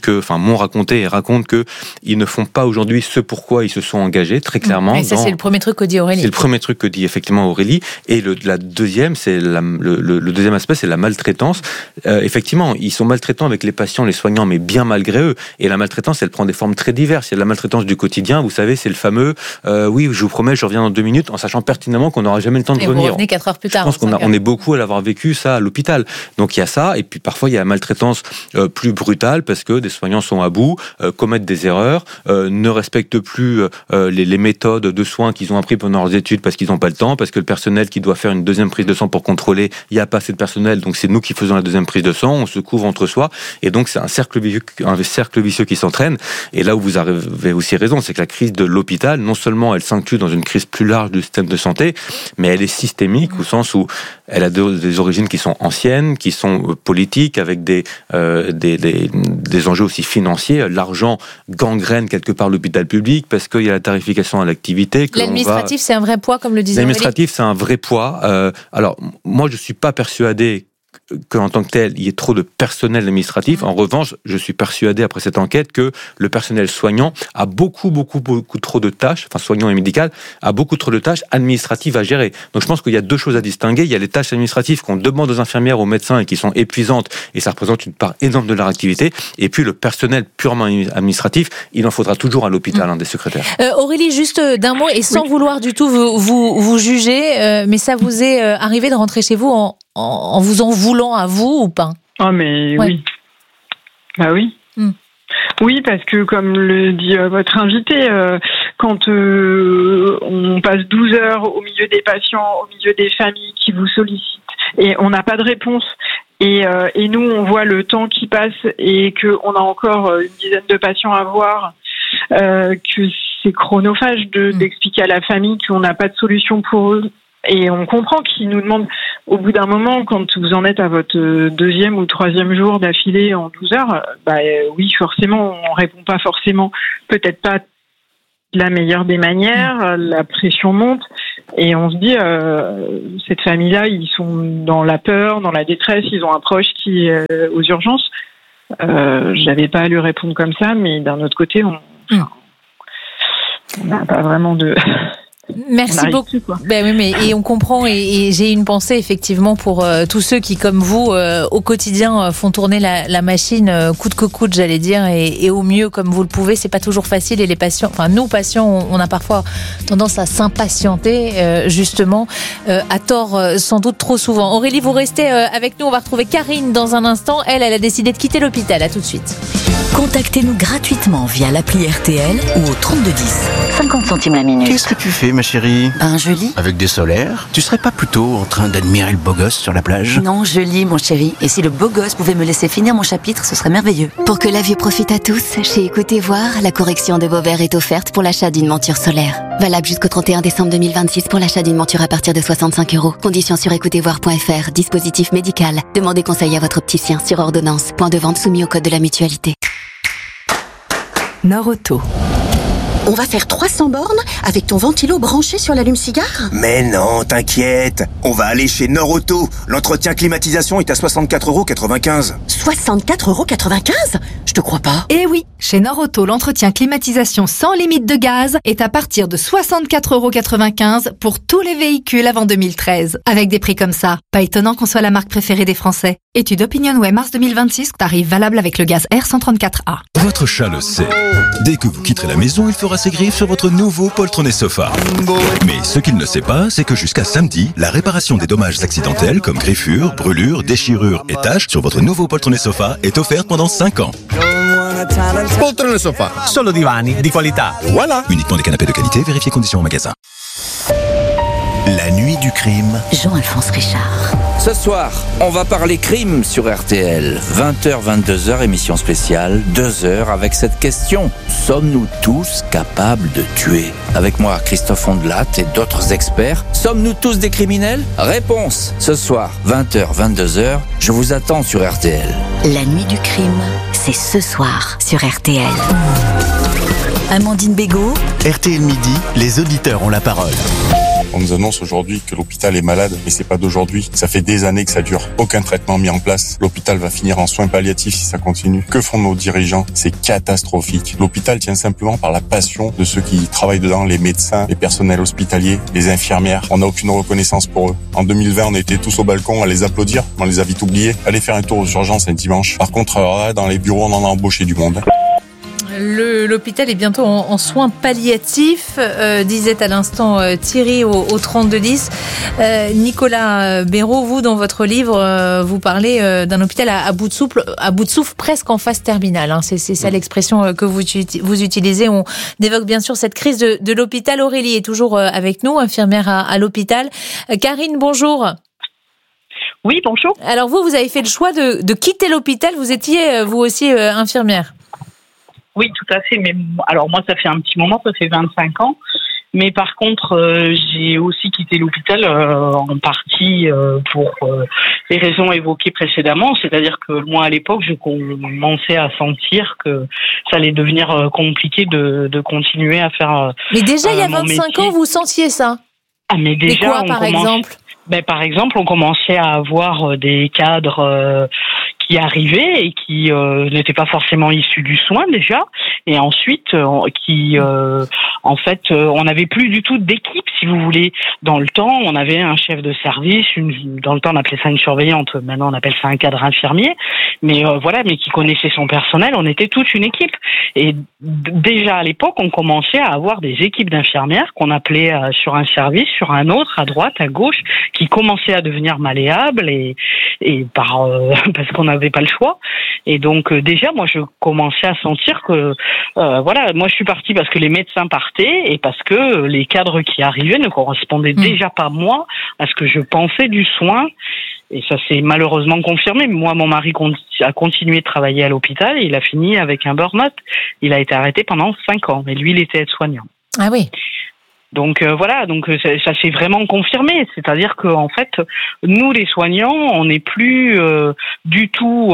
qu'ils ne font pas aujourd'hui ce pourquoi ils se sont engagés, très clairement. Et ça, c'est le premier truc que dit Aurélie. C'est le premier truc que dit effectivement Aurélie. Et le deuxième aspect, c'est la maltraitance. Effectivement, ils sont maltraitants avec les patients, les soignants, mais bien malgré eux. Et la maltraitance, elle prend des formes très diverses. Il y a la maltraitance du quotidien. Vous savez, c'est le fameux oui, je vous promets, je reviens dans 2 minutes, en sachant pertinemment qu'on n'aura jamais le temps de revenir. Vous revenez 4 heures plus tard. Je pense qu'on est beaucoup à l'avoir vécu ça à l'hôpital. Donc il y a ça, et puis parfois il y a la maltraitance plus brutale parce que des soignants sont à bout, commettent des erreurs, ne respectent plus les méthodes de soins qu'ils ont appris pendant leurs études parce qu'ils n'ont pas le temps, parce que le personnel qui doit faire une deuxième prise de sang pour contrôler, il n'y a pas assez de personnel, donc c'est nous qui faisons la deuxième prise de sang, on se couvre entre soi, et donc c'est un cercle vicieux qui s'entraîne. Et là où vous avez aussi raison, c'est que la crise de l'hôpital, non seulement elle s'inclut dans une crise plus large du système de santé, mais elle est systémique au sens où elle a des origines qui sont anciennes, qui sont politiques, avec des enjeux aussi financiers. L'argent gangrène quelque part l'hôpital public parce qu'il y a la tarification à l'activité. L'administratif, c'est un vrai poids, comme le disait Aurélie. L'administratif, c'est un vrai poids. Alors, moi, je suis pas persuadé qu'en tant que tel, il y ait trop de personnel administratif. En revanche, je suis persuadé, après cette enquête, que le personnel soignant a beaucoup trop de tâches, enfin soignant et médical, a beaucoup trop de tâches administratives à gérer. Donc je pense qu'il y a 2 choses à distinguer. Il y a les tâches administratives qu'on demande aux infirmières, aux médecins et qui sont épuisantes, et ça représente une part énorme de leur activité. Et puis le personnel purement administratif, il en faudra toujours à l'hôpital, des secrétaires. Aurélie, juste d'un mot, et sans vouloir du tout vous juger, mais ça vous est arrivé de rentrer chez vous en vous en voulant à vous ou pas? Oh, mais oui. Bah oui. Oui, parce que comme le dit votre invité, quand on passe 12 heures au milieu des patients, au milieu des familles qui vous sollicitent et on n'a pas de réponse, et nous on voit le temps qui passe et qu'on a encore une dizaine de patients à voir, que c'est chronophage d'expliquer à la famille qu'on n'a pas de solution pour eux. Et on comprend qu'ils nous demandent, au bout d'un moment, quand vous en êtes à votre 2e ou 3e jour d'affilée en 12 heures, oui, forcément, on répond pas forcément, peut-être pas de la meilleure des manières, la pression monte, et on se dit, cette famille-là, ils sont dans la peur, dans la détresse, ils ont un proche qui est aux urgences. J'avais pas à lui répondre comme ça, mais d'un autre côté, on n'a pas vraiment de... Merci beaucoup. Et on comprend, et j'ai une pensée effectivement pour tous ceux qui, comme vous, au quotidien font tourner la machine coûte que coûte, j'allais dire, et au mieux comme vous le pouvez. C'est pas toujours facile, et les patients, nous patients, on a parfois tendance à s'impatienter, justement, à tort, sans doute trop souvent. Aurélie, vous restez avec nous. On va retrouver Karine dans un instant. Elle a décidé de quitter l'hôpital. À tout de suite. Contactez-nous gratuitement via l'appli RTL ou au 3210. 50 centimes la minute. Qu'est-ce que tu fais, ma chérie? Je lis. Avec des solaires? Tu serais pas plutôt en train d'admirer le beau gosse sur la plage? Non, je lis, mon chéri. Et si le beau gosse pouvait me laisser finir mon chapitre, ce serait merveilleux. Pour que la vue profite à tous, chez Écoutez Voir, la correction de vos verres est offerte pour l'achat d'une monture solaire. Valable jusqu'au 31 décembre 2026 pour l'achat d'une monture à partir de 65 €. Conditions sur écoutezvoir.fr. Dispositif médical. Demandez conseil à votre opticien sur ordonnance. Point de vente soumis au code de la mutualité. Norauto. On va faire 300 bornes avec ton ventilo branché sur l'allume-cigare? Mais non, t'inquiète. On va aller chez Norauto. L'entretien climatisation est à 64,95 €. 64,95 €? Je te crois pas. Eh oui, chez Norauto, l'entretien climatisation sans limite de gaz est à partir de 64,95 € pour tous les véhicules avant 2013. Avec des prix comme ça, pas étonnant qu'on soit la marque préférée des Français. Étude OpinionWay mars 2026, tarif valable avec le gaz R134A. Votre chat le sait. Dès que vous quitterez la maison, il fera ses griffes sur votre nouveau poltronné sofa. Mais ce qu'il ne sait pas, c'est que jusqu'à samedi, la réparation des dommages accidentels comme griffures, brûlures, déchirures et taches sur votre nouveau poltronné sofa est offerte pendant 5 ans. Poltrone sofa, solo divani di qualità. Voilà. Uniquement des canapés de qualité, vérifiez conditions en magasin. La nuit du crime. Jean-Alphonse Richard. Ce soir, on va parler crime sur RTL. 20h, 22h, émission spéciale, 2 heures avec cette question. Sommes-nous tous capables de tuer? Avec moi, Christophe Ondelat et d'autres experts. Sommes-nous tous des criminels? Réponse, ce soir, 20h, 22h, je vous attends sur RTL. La nuit du crime, c'est ce soir sur RTL. Amandine Bégaud. RTL Midi, les auditeurs ont la parole. On nous annonce aujourd'hui que l'hôpital est malade, mais c'est pas d'aujourd'hui. Ça fait des années que ça dure. Aucun traitement mis en place. L'hôpital va finir en soins palliatifs si ça continue. Que font nos dirigeants? C'est catastrophique. L'hôpital tient simplement par la passion de ceux qui travaillent dedans, les médecins, les personnels hospitaliers, les infirmières. On n'a aucune reconnaissance pour eux. En 2020, on était tous au balcon à les applaudir. On les a vite oubliés. Allez faire un tour aux urgences un dimanche. Par contre, là, dans les bureaux, on en a embauché du monde. L'hôpital est bientôt en soins palliatifs, disait à l'instant Thierry au 3210. Nicolas Béraud, vous, dans votre livre, vous parlez d'un hôpital à bout de souffle, presque en phase terminale. Hein. C'est ça l'expression que vous utilisez. On évoque bien sûr cette crise de l'hôpital. Aurélie est toujours avec nous, infirmière à l'hôpital. Karine, bonjour. Oui, bonjour. Alors vous avez fait le choix de quitter l'hôpital. Vous étiez, vous aussi, infirmière. Oui, tout à fait. Mais alors moi, ça fait un petit moment, ça fait 25 ans. Mais par contre, j'ai aussi quitté l'hôpital en partie pour les raisons évoquées précédemment. C'est-à-dire que moi, à l'époque, je commençais à sentir que ça allait devenir compliqué de continuer à faire. Mais déjà, il y a 25 ans, vous sentiez ça? Ah, mais déjà, quoi, par exemple? Par exemple, on commençait à avoir des cadres qui arrivaient et qui n'étaient pas forcément issus du soin déjà, et ensuite en fait on n'avait plus du tout d'équipe, si vous voulez. Dans le temps, on avait un chef de service, dans le temps on appelait ça une surveillante, maintenant on appelle ça un cadre infirmier, mais voilà, mais qui connaissait son personnel. On était toute une équipe, et déjà à l'époque on commençait à avoir des équipes d'infirmières qu'on appelait sur un service, sur un autre, à droite, à gauche, qui commençaient à devenir malléables et parce qu'on n'avait pas le choix. Et donc déjà, moi, je commençais à sentir que, voilà, moi, je suis partie parce que les médecins partaient et parce que les cadres qui arrivaient ne correspondaient déjà pas, moi, à ce que je pensais du soin. Et ça s'est malheureusement confirmé. Moi, mon mari a continué de travailler à l'hôpital et il a fini avec un burn-out. Il a été arrêté pendant 5 ans. Mais lui, il était aide-soignant. Ah oui. Donc voilà, donc ça s'est vraiment confirmé. C'est-à-dire que en fait, nous les soignants, on n'est plus du tout,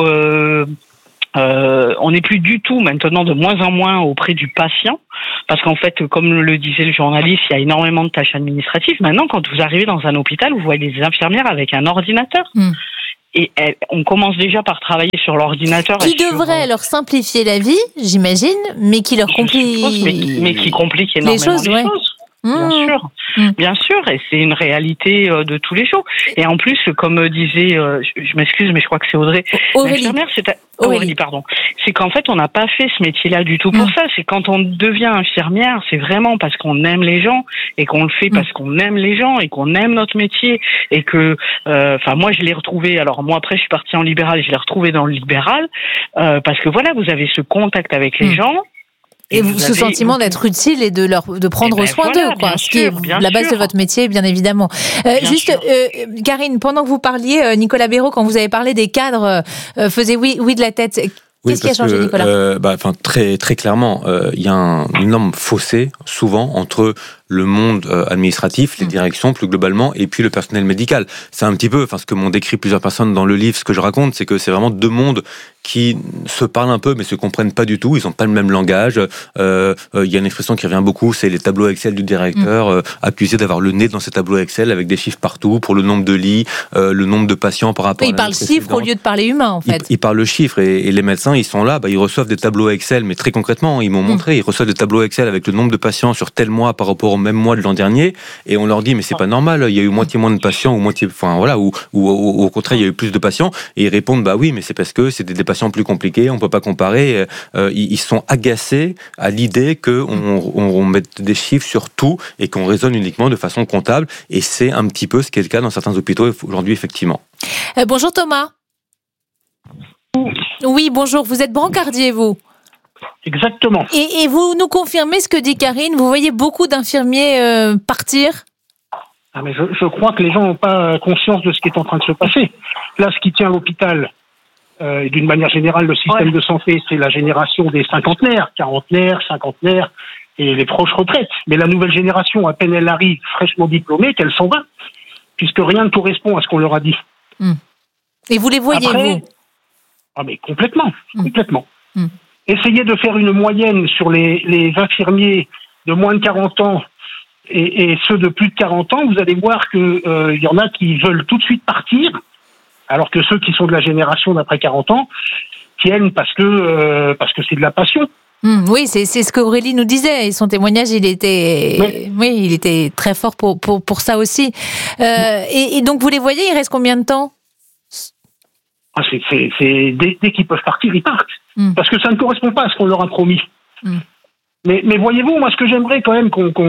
maintenant de moins en moins auprès du patient, parce qu'en fait, comme le disait le journaliste, il y a énormément de tâches administratives. Maintenant, quand vous arrivez dans un hôpital, vous voyez des infirmières avec un ordinateur. Et on commence déjà par travailler sur l'ordinateur. Qui devrait leur simplifier la vie, j'imagine, mais qui leur complique. Mais qui complique énormément les choses. Bien sûr, et c'est une réalité de tous les jours. Et en plus, comme disait, je m'excuse, mais je crois que c'est Aurélie, pardon. C'est qu'en fait, on n'a pas fait ce métier-là du tout pour ça. C'est quand on devient infirmière, c'est vraiment parce qu'on aime les gens et qu'on le fait parce qu'on aime les gens et qu'on aime notre métier et que, moi, je l'ai retrouvé. Alors moi, après, je suis partie en libéral, je l'ai retrouvé dans le libéral parce que voilà, vous avez ce contact avec les gens. Et ce sentiment d'être utile et de prendre soin d'eux, quoi. Ce qui est la base de votre métier, bien évidemment. Karine, pendant que vous parliez, Nicolas Béraud, quand vous avez parlé des cadres, faisait oui de la tête. Qu'est-ce qui a changé, Nicolas ? Très, très clairement, il y a un énorme fossé, souvent, entre le monde administratif, les directions plus globalement, et puis le personnel médical. C'est un petit peu, ce que m'ont décrit plusieurs personnes dans le livre, ce que je raconte, c'est que c'est vraiment deux mondes qui se parlent un peu, mais se comprennent pas du tout. Ils ont pas le même langage. Il y a une expression qui revient beaucoup, c'est les tableaux Excel du directeur, accusé d'avoir le nez dans ces tableaux Excel avec des chiffres partout pour le nombre de lits, le nombre de patients par rapport à l'année précédente. Il parle chiffres au lieu de parler humain, en fait. Il parle le chiffre, et les médecins, ils sont là, ils reçoivent des tableaux Excel, mais très concrètement, ils m'ont montré, ils reçoivent des tableaux Excel avec le nombre de patients sur tel mois par rapport au même mois de l'an dernier, et on leur dit, mais c'est pas normal, il y a eu moitié moins de patients, ou au contraire, il y a eu plus de patients, et ils répondent, oui, mais c'est parce que c'est des patients plus compliqués, on peut pas comparer. Ils sont agacés à l'idée qu'on mette des chiffres sur tout et qu'on raisonne uniquement de façon comptable, et c'est un petit peu ce qui est le cas dans certains hôpitaux aujourd'hui, effectivement. Bonjour Thomas. Oui, bonjour, vous êtes brancardier, vous ? Exactement. Et vous nous confirmez ce que dit Karine, vous voyez beaucoup d'infirmiers partir ? Mais je crois que les gens n'ont pas conscience de ce qui est en train de se passer. Là, ce qui tient l'hôpital, et d'une manière générale, le système de santé, c'est la génération des cinquantenaires, cinquantenaires, et les proches retraites. Mais la nouvelle génération, à peine elle arrive, fraîchement diplômée, qu'elle s'en va, puisque rien ne correspond à ce qu'on leur a dit. Et vous les voyez, vous ? Mais complètement. Essayez de faire une moyenne sur les infirmiers de moins de 40 ans et ceux de plus de 40 ans, vous allez voir que y en a qui veulent tout de suite partir, alors que ceux qui sont de la génération d'après 40 ans tiennent parce que c'est de la passion. Oui, c'est ce qu'Aurélie nous disait, et son témoignage, il était très fort pour ça aussi. Et donc, vous les voyez, il reste combien de temps ? C'est dès qu'ils peuvent partir, ils partent. Parce que ça ne correspond pas à ce qu'on leur a promis. Mais voyez-vous, moi, ce que j'aimerais quand même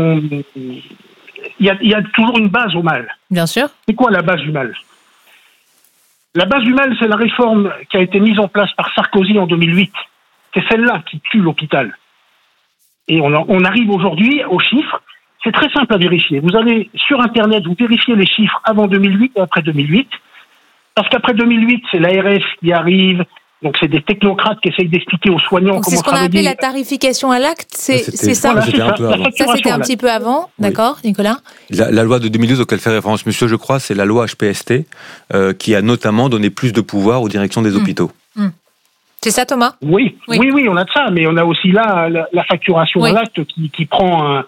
il y a toujours une base au mal. Bien sûr. C'est quoi la base du mal ? La base du mal, c'est la réforme qui a été mise en place par Sarkozy en 2008. C'est celle-là qui tue l'hôpital. Et on arrive aujourd'hui aux chiffres. C'est très simple à vérifier. Vous allez sur Internet, vous vérifiez les chiffres avant 2008 et après 2008. Parce qu'après 2008, c'est l'ARS qui arrive. Donc, c'est des technocrates qui essayent d'expliquer aux soignants comment travailler. C'est ce qu'on a appelé la tarification à l'acte, c'est ça ? Voilà, Ça, c'était un petit peu avant, d'accord, Nicolas ? La loi de 2012 auquel fait référence monsieur, je crois, c'est la loi HPST, qui a notamment donné plus de pouvoir aux directions des hôpitaux. C'est ça, Thomas ? Oui, on a de ça, mais on a aussi là la facturation à l'acte qui prend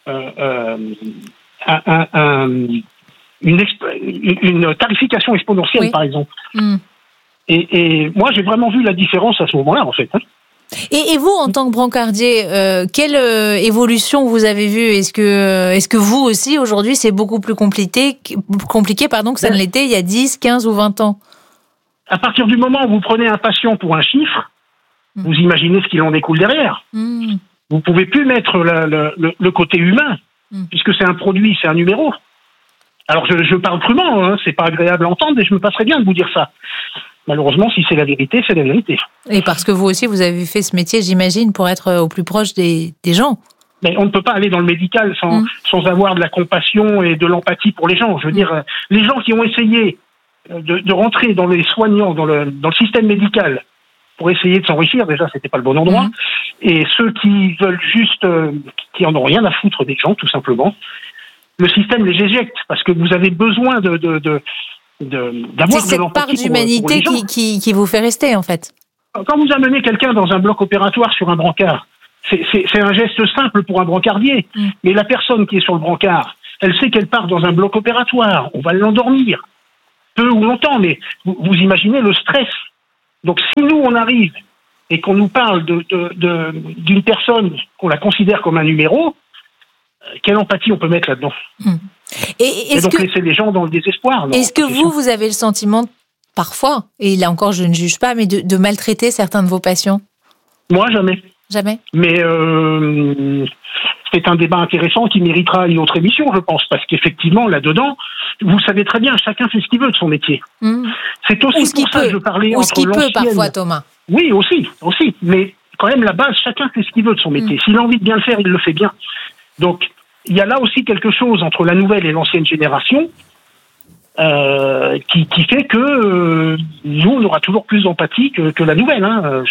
une tarification exponentielle, par exemple. Et moi, j'ai vraiment vu la différence à ce moment-là, en fait. Et vous, en tant que brancardier, quelle évolution vous avez vue ? Est-ce que vous aussi, aujourd'hui, c'est beaucoup plus compliqué que ça ne l'était il y a 10, 15 ou 20 ans ? À partir du moment où vous prenez un patient pour un chiffre, vous imaginez ce qu'il en découle derrière. Vous ne pouvez plus mettre le côté humain, puisque c'est un produit, c'est un numéro. Alors, je parle crûment, c'est pas agréable à entendre, et je me passerais bien de vous dire ça. Malheureusement, si c'est la vérité, c'est la vérité. Et parce que vous aussi, vous avez fait ce métier, j'imagine, pour être au plus proche des gens. Mais on ne peut pas aller dans le médical sans avoir de la compassion et de l'empathie pour les gens. Je veux dire, les gens qui ont essayé de rentrer dans les soignants, dans le système médical, pour essayer de s'enrichir, déjà, c'était pas le bon endroit. Et ceux qui veulent juste, qui en ont rien à foutre des gens, tout simplement, le système les éjecte, parce que vous avez besoin d'avoir c'est cette part d'humanité qui vous fait rester, en fait. Quand vous amenez quelqu'un dans un bloc opératoire sur un brancard, c'est un geste simple pour un brancardier. Mais la personne qui est sur le brancard, elle sait qu'elle part dans un bloc opératoire. On va l'endormir. Peu ou longtemps, mais vous imaginez le stress. Donc si nous, on arrive et qu'on nous parle d'une personne qu'on la considère comme un numéro, quelle empathie on peut mettre là-dedans? Et donc laisser les gens dans le désespoir. Est-ce que vous avez le sentiment, parfois, et là encore je ne juge pas, mais de maltraiter certains de vos patients? Moi, jamais. Jamais. Mais c'est un débat intéressant qui méritera une autre émission, je pense, parce qu'effectivement, là-dedans, vous savez très bien, chacun fait ce qu'il veut de son métier. C'est aussi pour ça que je parlais entre l'ancienne... Ou ce qu'il peut parfois, Thomas. Oui, aussi. Mais quand même, la base, chacun fait ce qu'il veut de son métier. S'il a envie de bien le faire, il le fait bien. Donc, il y a là aussi quelque chose entre la nouvelle et l'ancienne génération qui fait que nous, on aura toujours plus d'empathie que la nouvelle.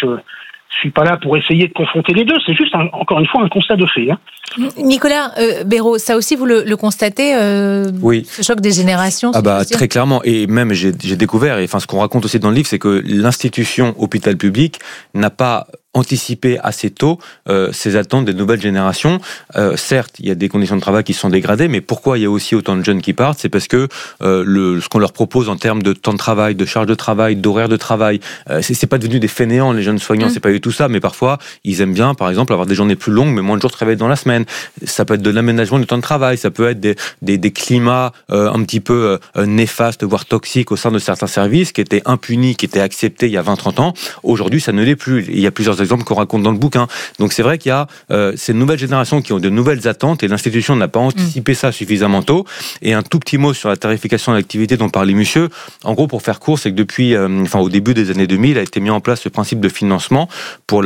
Je suis pas là pour essayer de confronter les deux, c'est juste, encore une fois, un constat de fait. Nicolas Béraud, ça aussi vous le constatez, oui. Ce choc des générations? Très clairement, et même j'ai découvert, et ce qu'on raconte aussi dans le livre, c'est que l'institution hôpital public n'a pas anticiper assez tôt ces attentes des nouvelles générations. Certes, il y a des conditions de travail qui sont dégradées, mais pourquoi il y a aussi autant de jeunes qui partent? C'est parce que ce qu'on leur propose en termes de temps de travail, de charge de travail, d'horaire de travail, c'est pas devenu des fainéants, les jeunes soignants, c'est pas du tout ça, mais parfois, ils aiment bien, par exemple, avoir des journées plus longues, mais moins de jours de travail dans la semaine. Ça peut être de l'aménagement du temps de travail, ça peut être des climats un petit peu néfastes, voire toxiques au sein de certains services qui étaient impunis, qui étaient acceptés il y a 20-30 ans. Aujourd'hui, ça ne l'est plus. Il y a plusieurs exemples qu'on raconte dans le bouquin. Donc c'est vrai qu'il y a ces nouvelles générations qui ont de nouvelles attentes et l'institution n'a pas anticipé ça suffisamment tôt. Et un tout petit mot sur la tarification de l'activité dont parlait monsieur. En gros, pour faire court, c'est que depuis, au début des années 2000, a été mis en place ce principe de financement pour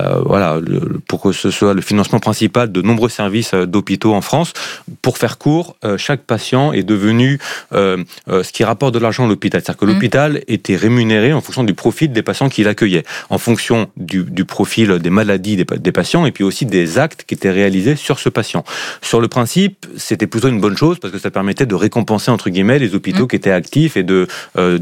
pour que ce soit le financement principal de nombreux services d'hôpitaux en France. Pour faire court, chaque patient est devenu ce qui rapporte de l'argent à l'hôpital. C'est-à-dire que l'hôpital était rémunéré en fonction du profil des patients qu'il accueillait, en fonction du profil des maladies des patients et puis aussi des actes qui étaient réalisés sur ce patient. Sur le principe, c'était plutôt une bonne chose parce que ça permettait de récompenser entre guillemets les hôpitaux qui étaient actifs et de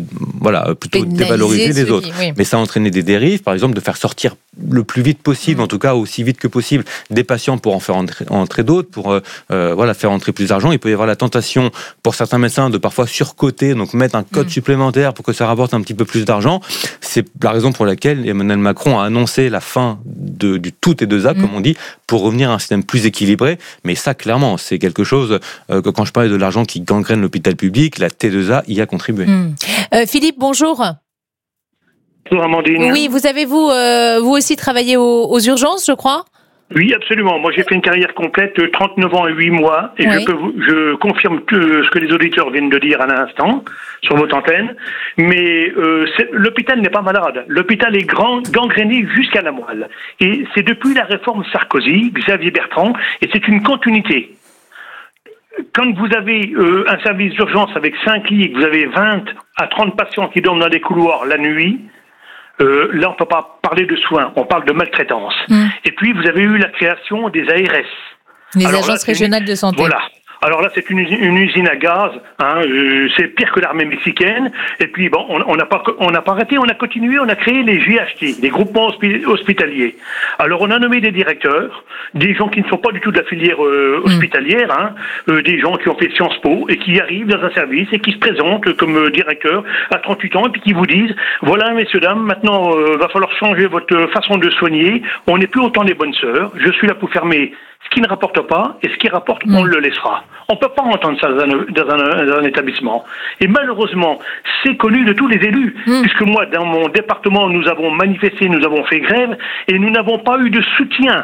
plutôt dévaloriser les autres. Oui. Mais ça entraînait des dérives, par exemple de faire sortir le plus vite possible, en tout cas aussi vite que possible, des patients pour en faire entrer d'autres, pour faire entrer plus d'argent. Il peut y avoir la tentation pour certains médecins de parfois surcoter, donc mettre un code supplémentaire pour que ça rapporte un petit peu plus d'argent. C'est la raison pour laquelle Emmanuel Macron a annoncé la fin du tout T2A, comme on dit, pour revenir à un système plus équilibré. Mais ça, clairement, c'est quelque chose que quand je parlais de l'argent qui gangrène l'hôpital public, la T2A y a contribué. Philippe, bonjour. Bonjour Amandine. Oui, vous avez vous aussi travaillé aux urgences, je crois? Oui, absolument. Moi, j'ai fait une carrière complète, 39 ans et 8 mois, et je confirme ce que les auditeurs viennent de dire à l'instant sur votre antenne. Mais l'hôpital n'est pas malade. L'hôpital est gangréné jusqu'à la moelle. Et c'est depuis la réforme Sarkozy, Xavier Bertrand, et c'est une continuité. Quand vous avez un service d'urgence avec 5 lits, et que vous avez 20 à 30 patients qui dorment dans des couloirs la nuit, là, on ne peut pas parler de soins, on parle de maltraitance. Et puis, vous avez eu la création des ARS. Les agences régionales de santé. Voilà. Alors là, c'est une usine à gaz. C'est pire que l'armée mexicaine. Et puis, bon, on n'a pas arrêté, on a continué, on a créé les GHT, les groupements hospitaliers. Alors, on a nommé des directeurs, des gens qui ne sont pas du tout de la filière hospitalière, des gens qui ont fait Sciences Po et qui arrivent dans un service et qui se présentent comme directeur à 38 ans et puis qui vous disent, voilà, messieurs, dames, maintenant, va falloir changer votre façon de soigner. On n'est plus autant les bonnes sœurs. Je suis là pour fermer ce qui ne rapporte pas, et ce qui rapporte, on le laissera. On ne peut pas entendre ça dans un établissement. Et malheureusement, c'est connu de tous les élus, puisque moi, dans mon département, nous avons manifesté, nous avons fait grève, et nous n'avons pas eu de soutien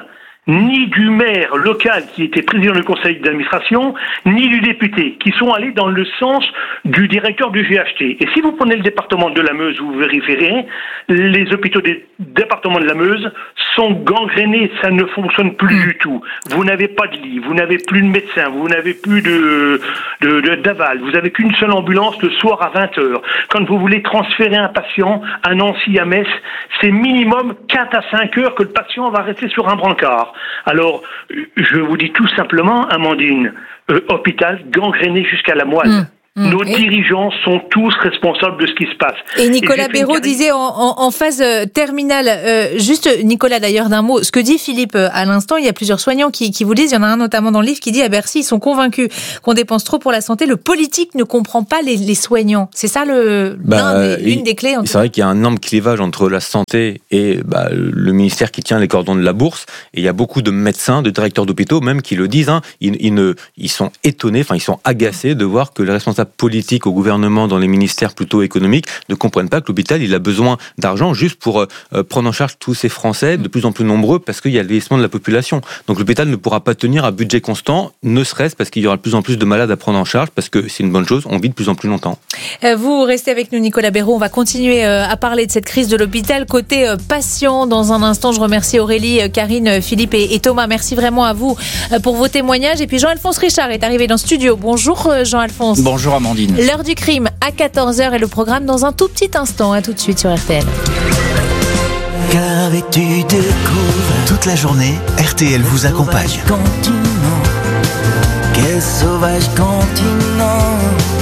ni du maire local qui était président du conseil d'administration, ni du député, qui sont allés dans le sens du directeur du GHT. Et si vous prenez le département de la Meuse, vous vérifierez, les hôpitaux des départements de la Meuse sont gangrénés, ça ne fonctionne plus du tout. Vous n'avez pas de lit, vous n'avez plus de médecin, vous n'avez plus d'aval, vous n'avez qu'une seule ambulance le soir à 20h. Quand vous voulez transférer un patient à Nancy, à Metz, c'est minimum 4 à 5 heures que le patient va rester sur un brancard. Alors, je vous dis tout simplement, Amandine, hôpital gangréné jusqu'à la moelle. Nos dirigeants sont tous responsables de ce qui se passe. Et Nicolas Béraud disait en phase terminale, juste Nicolas d'ailleurs d'un mot, ce que dit Philippe à l'instant, il y a plusieurs soignants qui vous disent, il y en a un notamment dans le livre qui dit à Bercy, ils sont convaincus qu'on dépense trop pour la santé, le politique ne comprend pas les soignants. C'est ça une des clés. C'est vrai qu'il y a un énorme clivage entre la santé et le ministère qui tient les cordons de la bourse, et il y a beaucoup de médecins, de directeurs d'hôpitaux même qui le disent, ils sont étonnés, ils sont agacés de voir que les responsables politiques au gouvernement dans les ministères plutôt économiques ne comprennent pas que l'hôpital il a besoin d'argent juste pour prendre en charge tous ces Français de plus en plus nombreux parce qu'il y a le vieillissement de la population. Donc l'hôpital ne pourra pas tenir à budget constant, ne serait-ce parce qu'il y aura de plus en plus de malades à prendre en charge parce que c'est une bonne chose, on vit de plus en plus longtemps. Vous restez avec nous Nicolas Béraud, on va continuer à parler de cette crise de l'hôpital côté patient dans un instant. Je remercie Aurélie, Karine, Philippe et Thomas. Merci vraiment à vous pour vos témoignages. Et puis Jean-Alphonse Richard est arrivé dans le studio. Bonjour Jean-Alphonse. Bonjour Amandine. L'heure du crime à 14h et le programme dans un tout petit instant. À tout de suite sur RTL. Qu'avais-tu découvert? Toute la journée, RTL vous accompagne. Continent, quel sauvage continent.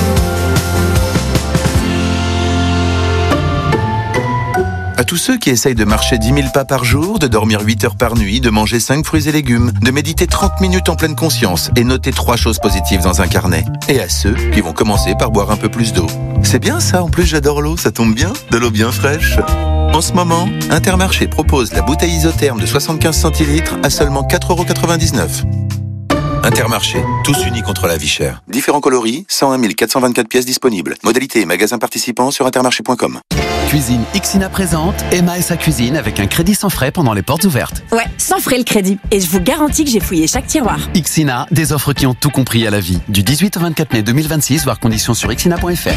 À tous ceux qui essayent de marcher 10 000 pas par jour, de dormir 8 heures par nuit, de manger 5 fruits et légumes, de méditer 30 minutes en pleine conscience et noter 3 choses positives dans un carnet. Et à ceux qui vont commencer par boire un peu plus d'eau. C'est bien ça, en plus j'adore l'eau, ça tombe bien, de l'eau bien fraîche. En ce moment, Intermarché propose la bouteille isotherme de 75 centilitres à seulement 4,99 €. Intermarché, tous unis contre la vie chère. Différents coloris, 101 424 pièces disponibles. Modalité et magasins participants sur intermarché.com. Cuisine Ixina présente Emma et sa cuisine avec un crédit sans frais pendant les portes ouvertes. Ouais, sans frais le crédit. Et je vous garantis que j'ai fouillé chaque tiroir. Ixina, des offres qui ont tout compris à la vie. Du 18 au 24 mai 2026, voir conditions sur ixina.fr.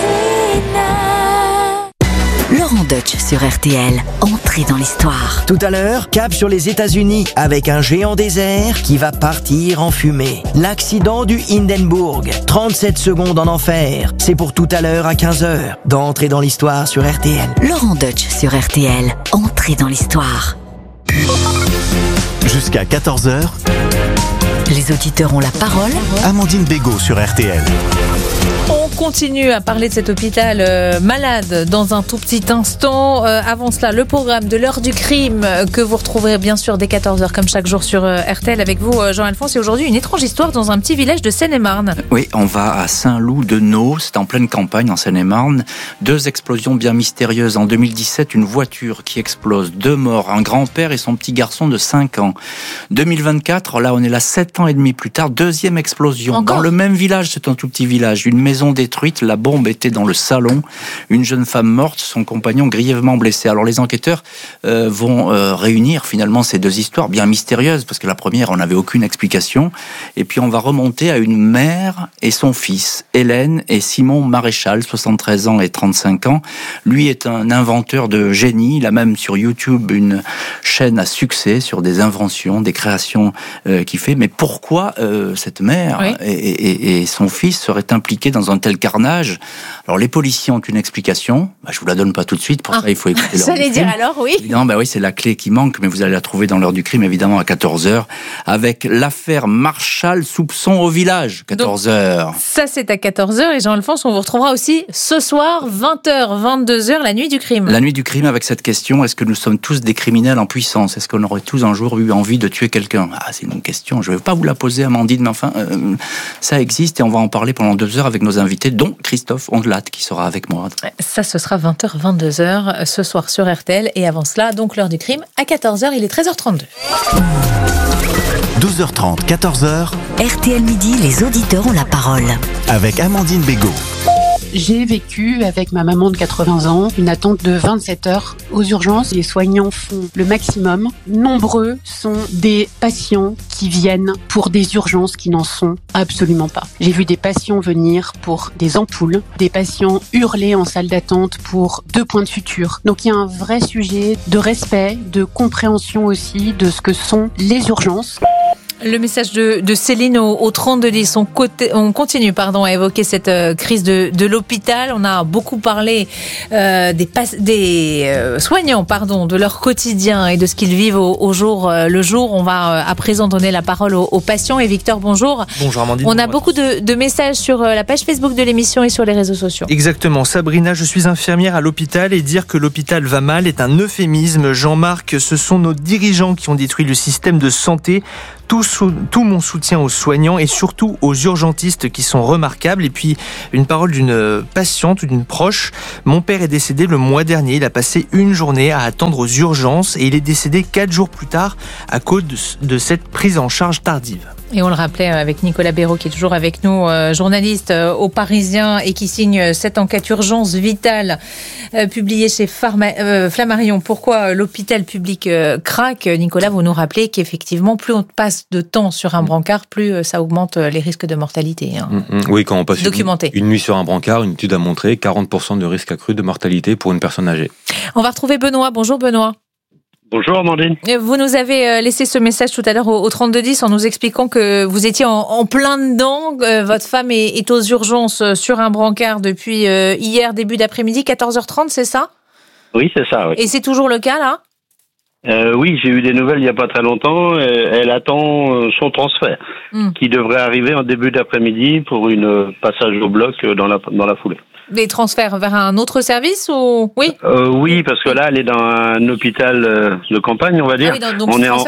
Laurent Deutsch sur RTL, entrée dans l'histoire. Tout à l'heure, cap sur les États-Unis avec un géant désert qui va partir en fumée. L'accident du Hindenburg, 37 secondes en enfer. C'est pour tout à l'heure à 15h. D'entrée dans l'histoire sur RTL. Laurent Deutsch sur RTL, entrée dans l'histoire. Jusqu'à 14h, Les auditeurs ont la parole. Amandine Bégaud sur RTL. On continue à parler de cet hôpital malade dans un tout petit instant. Avant cela, le programme de l'heure du crime que vous retrouverez bien sûr dès 14h comme chaque jour sur RTL avec vous, Jean-Alphonse. Et aujourd'hui, une étrange histoire dans un petit village de Seine-et-Marne. Oui, on va à Saint-Loup-de-Naux, c'est en pleine campagne en Seine-et-Marne. 2 explosions bien mystérieuses. En 2017, une voiture qui explose, 2 morts, un grand-père et son petit garçon de 5 ans. 2024, là on est là 7 ans et demi plus tard, 2e explosion. Encore dans le même village, c'est un tout petit village, une maison détruite, la bombe était dans le salon, une jeune femme morte, son compagnon grièvement blessé. Alors les enquêteurs vont réunir finalement ces 2 histoires bien mystérieuses, parce que la première, on n'avait aucune explication, et puis on va remonter à une mère et son fils, Hélène et Simon Maréchal, 73 ans et 35 ans. Lui est un inventeur de génie, il a même sur YouTube une chaîne à succès sur des inventions, des créations qu'il fait. Mais pourquoi cette mère et son fils seraient impliqués dans un tel carnage? Alors les policiers ont une explication, je vous la donne pas tout de suite, pour ça il faut écouter l'heure J'allais du crime. dire alors, oui. Évidemment, oui, c'est la clé qui manque, mais vous allez la trouver dans l'heure du crime, évidemment, à 14h, avec l'affaire Marchal, soupçon au village, 14h. Donc, ça, c'est à 14h. Et Jean-Alphonse, on vous retrouvera aussi ce soir, 20h, 22h, la nuit du crime. La nuit du crime avec cette question, est-ce que nous sommes tous des criminels en puissance? Est-ce qu'on aurait tous un jour eu envie de tuer quelqu'un? C'est une question, je ne vais pas vous la poser, Amandine, mais enfin, ça existe et on va en parler pendant 2 heures avec nos invités, dont Christophe Ondelat, qui sera avec moi. Ça, ce sera 20h, 22h ce soir sur RTL. Et avant cela, donc l'heure du crime, à 14h, il est 13h32. 12h30, 14h. RTL Midi, les auditeurs ont la parole. Avec Amandine Bégaud. J'ai vécu avec ma maman de 80 ans une attente de 27 heures aux urgences. Les soignants font le maximum. Nombreux sont des patients qui viennent pour des urgences qui n'en sont absolument pas. J'ai vu des patients venir pour des ampoules, des patients hurler en salle d'attente pour 2 points de suture. Donc il y a un vrai sujet de respect, de compréhension aussi de ce que sont les urgences. Le message de Céline au 3210. On continue à évoquer cette crise de l'hôpital. On a beaucoup parlé des soignants de leur quotidien et de ce qu'ils vivent au jour le jour. On va à présent donner la parole aux patients. Et Victor, bonjour. Bonjour Amandine. On a beaucoup de messages sur la page Facebook de l'émission et sur les réseaux sociaux. Exactement. Sabrina, je suis infirmière à l'hôpital et dire que l'hôpital va mal est un euphémisme. Jean-Marc, ce sont nos dirigeants qui ont détruit le système de santé. Tout mon soutien aux soignants et surtout aux urgentistes qui sont remarquables. Et puis, une parole d'une patiente ou d'une proche. Mon père est décédé le mois dernier. Il a passé une journée à attendre aux urgences et il est décédé 4 jours plus tard à cause de cette prise en charge tardive. Et on le rappelait avec Nicolas Béraud qui est toujours avec nous, journaliste au Parisien et qui signe cette enquête Urgence Vitale publiée chez Flammarion. Pourquoi l'hôpital public craque? Nicolas, vous nous rappelez qu'effectivement, plus on passe de temps sur un brancard, plus ça augmente les risques de mortalité. Oui, quand on passe une nuit sur un brancard, une étude a montré 40% de risque accru de mortalité pour une personne âgée. On va retrouver Benoît. Bonjour Benoît. Bonjour Amandine. Vous nous avez laissé ce message tout à l'heure au 3210 en nous expliquant que vous étiez en plein dedans. Votre femme est aux urgences sur un brancard depuis hier, début d'après-midi, 14h30, c'est ça? Oui, c'est ça. Oui. Et c'est toujours le cas là? Oui, j'ai eu des nouvelles il n'y a pas très longtemps. Elle attend son transfert qui devrait arriver en début d'après-midi pour une passage au bloc dans la foulée. Des transferts vers un autre service ou oui? Oui, parce que là, elle est dans un hôpital de campagne, on va dire. Ah oui, donc on est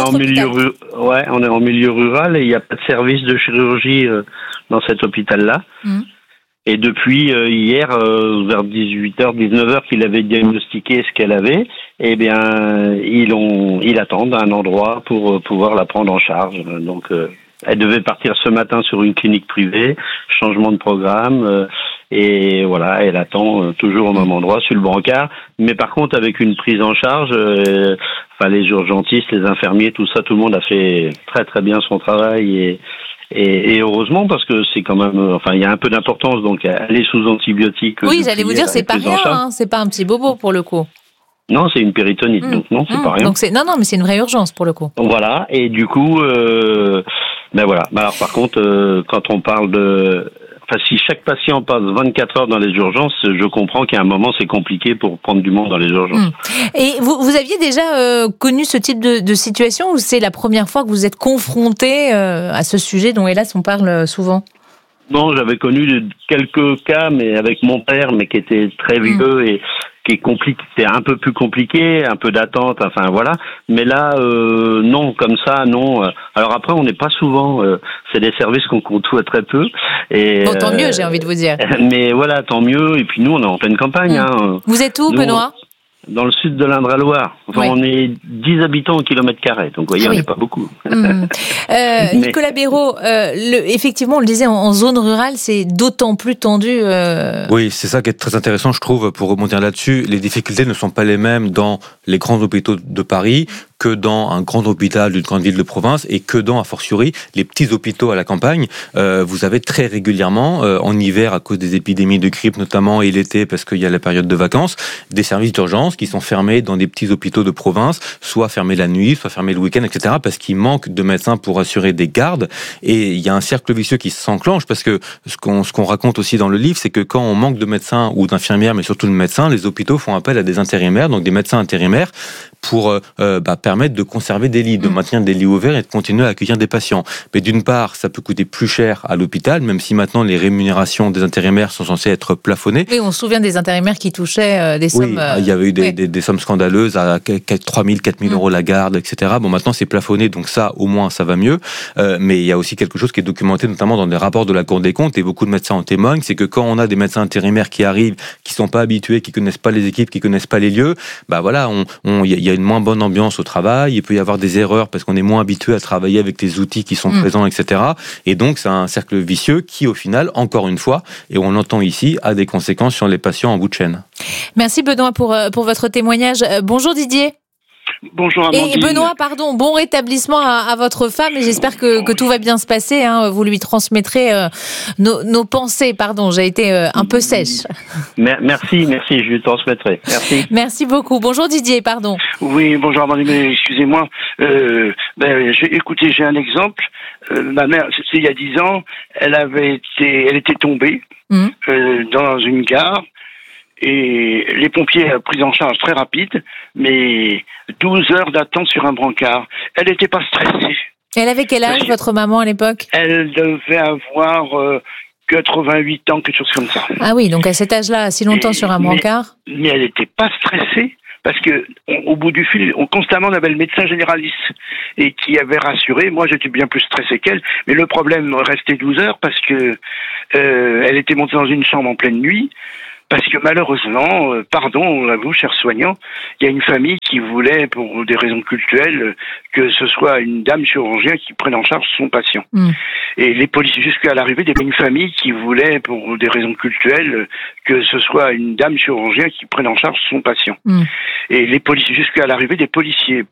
en milieu rural et il n'y a pas de service de chirurgie dans cet hôpital-là. Et depuis hier, vers 18h, 19h, qu'il avait diagnostiqué ce qu'elle avait, eh bien, ils attendent un endroit pour pouvoir la prendre en charge. Donc, elle devait partir ce matin sur une clinique privée, changement de programme, et voilà, elle attend toujours au même endroit, sur le brancard. Mais par contre, avec une prise en charge, les urgentistes, les infirmiers, tout ça, tout le monde a fait très très bien son travail et heureusement parce que c'est quand même, il y a un peu d'importance. Donc, elle est sous antibiotiques. Oui, j'allais vous dire, c'est pas rien, c'est pas un petit bobo pour le coup. Non, c'est une péritonite, donc non, c'est pas rien. Donc mais c'est une vraie urgence pour le coup. Voilà, et du coup, voilà. Alors par contre, quand on parle si chaque patient passe 24 heures dans les urgences, je comprends qu'à un moment c'est compliqué pour prendre du monde dans les urgences. Et vous aviez déjà connu ce type de situation ou c'est la première fois que vous êtes confronté à ce sujet dont hélas on parle souvent? Non, j'avais connu quelques cas, mais avec mon père, mais qui était très vieux et qui est compliqué, c'est un peu plus compliqué, un peu d'attente, voilà. Mais là, non, comme ça, non. Alors après, on n'est pas souvent, c'est des services qu'on côtoie très peu. Et, bon, tant mieux, j'ai envie de vous dire. Mais voilà, tant mieux. Et puis nous, on est en pleine campagne. Vous êtes où, Benoît? Dans le sud de l'Indre-et-Loire. On est 10 habitants au kilomètre carré. Donc, vous voyez, on n'est pas beaucoup. Nicolas Béraud, effectivement, on le disait, en zone rurale, c'est d'autant plus tendu. Oui, c'est ça qui est très intéressant, je trouve, pour rebondir là-dessus. Les difficultés ne sont pas les mêmes dans les grands hôpitaux de Paris que dans un grand hôpital d'une grande ville de province et que dans, a fortiori, les petits hôpitaux à la campagne. Vous avez très régulièrement, en hiver, à cause des épidémies de grippe notamment, et l'été, parce qu'il y a la période de vacances, des services d'urgence qui sont fermés dans des petits hôpitaux de province, soit fermés la nuit, soit fermés le week-end, etc., parce qu'il manque de médecins pour assurer des gardes. Et il y a un cercle vicieux qui s'enclenche, parce que ce qu'on raconte aussi dans le livre, c'est que quand on manque de médecins ou d'infirmières, mais surtout de médecins, les hôpitaux font appel à des intérimaires, donc des médecins intérimaires, pour permettre de conserver des lits, de maintenir des lits ouverts et de continuer à accueillir des patients. Mais d'une part, ça peut coûter plus cher à l'hôpital, même si maintenant les rémunérations des intérimaires sont censées être plafonnées. Oui, on se souvient des intérimaires qui touchaient des sommes... Oui, il y avait eu des sommes scandaleuses à 3 000, 4 000 euros la garde, etc. Bon, maintenant c'est plafonné, donc ça, au moins, ça va mieux. Mais il y a aussi quelque chose qui est documenté, notamment dans les rapports de la Cour des comptes, et beaucoup de médecins en témoignent, c'est que quand on a des médecins intérimaires qui arrivent, qui sont pas habitués, qui connaissent pas les équipes, qui connaissent pas les lieux, voilà, il y a une moins bonne ambiance au travail, il peut y avoir des erreurs parce qu'on est moins habitué à travailler avec les outils qui sont présents, etc. Et donc, c'est un cercle vicieux qui, au final, encore une fois, et on l'entend ici, a des conséquences sur les patients en bout de chaîne. Merci Benoît pour votre témoignage. Bonjour Didier. Bonjour Amandine. Et Benoît, pardon, bon rétablissement à votre femme et j'espère que tout va bien se passer. Hein. Vous lui transmettrez nos pensées. Pardon, j'ai été un peu sèche. Merci, je lui transmettrai. Merci. Merci beaucoup. Bonjour Didier, pardon. Oui, bonjour Amandine, excusez-moi. Écoutez, j'ai un exemple. Ma mère, c'était il y a 10 ans, elle était tombée dans une gare. Et les pompiers ont pris en charge très rapide, mais 12 heures d'attente sur un brancard. Elle n'était pas stressée. Elle avait quel âge, votre maman, à l'époque ? Elle devait avoir 88 ans, quelque chose comme ça. Ah oui, donc à cet âge-là, si longtemps sur un brancard ? Mais elle n'était pas stressée, parce que au bout du fil, constamment on avait le médecin généraliste et qui avait rassuré. Moi, j'étais bien plus stressé qu'elle, mais le problème restait 12 heures parce que elle était montée dans une chambre en pleine nuit. Parce que malheureusement, pardon, on l'avoue, cher soignant, il y a une famille qui voulait, pour des raisons cultuelles, que ce soit une dame chirurgien qui prenne en charge son patient. Et les policiers, jusqu'à l'arrivée, il y avait une famille qui voulait, pour des raisons cultuelles, que ce soit une dame chirurgien qui prenne en charge son patient. Et les policiers, jusqu'à l'arrivée des policiers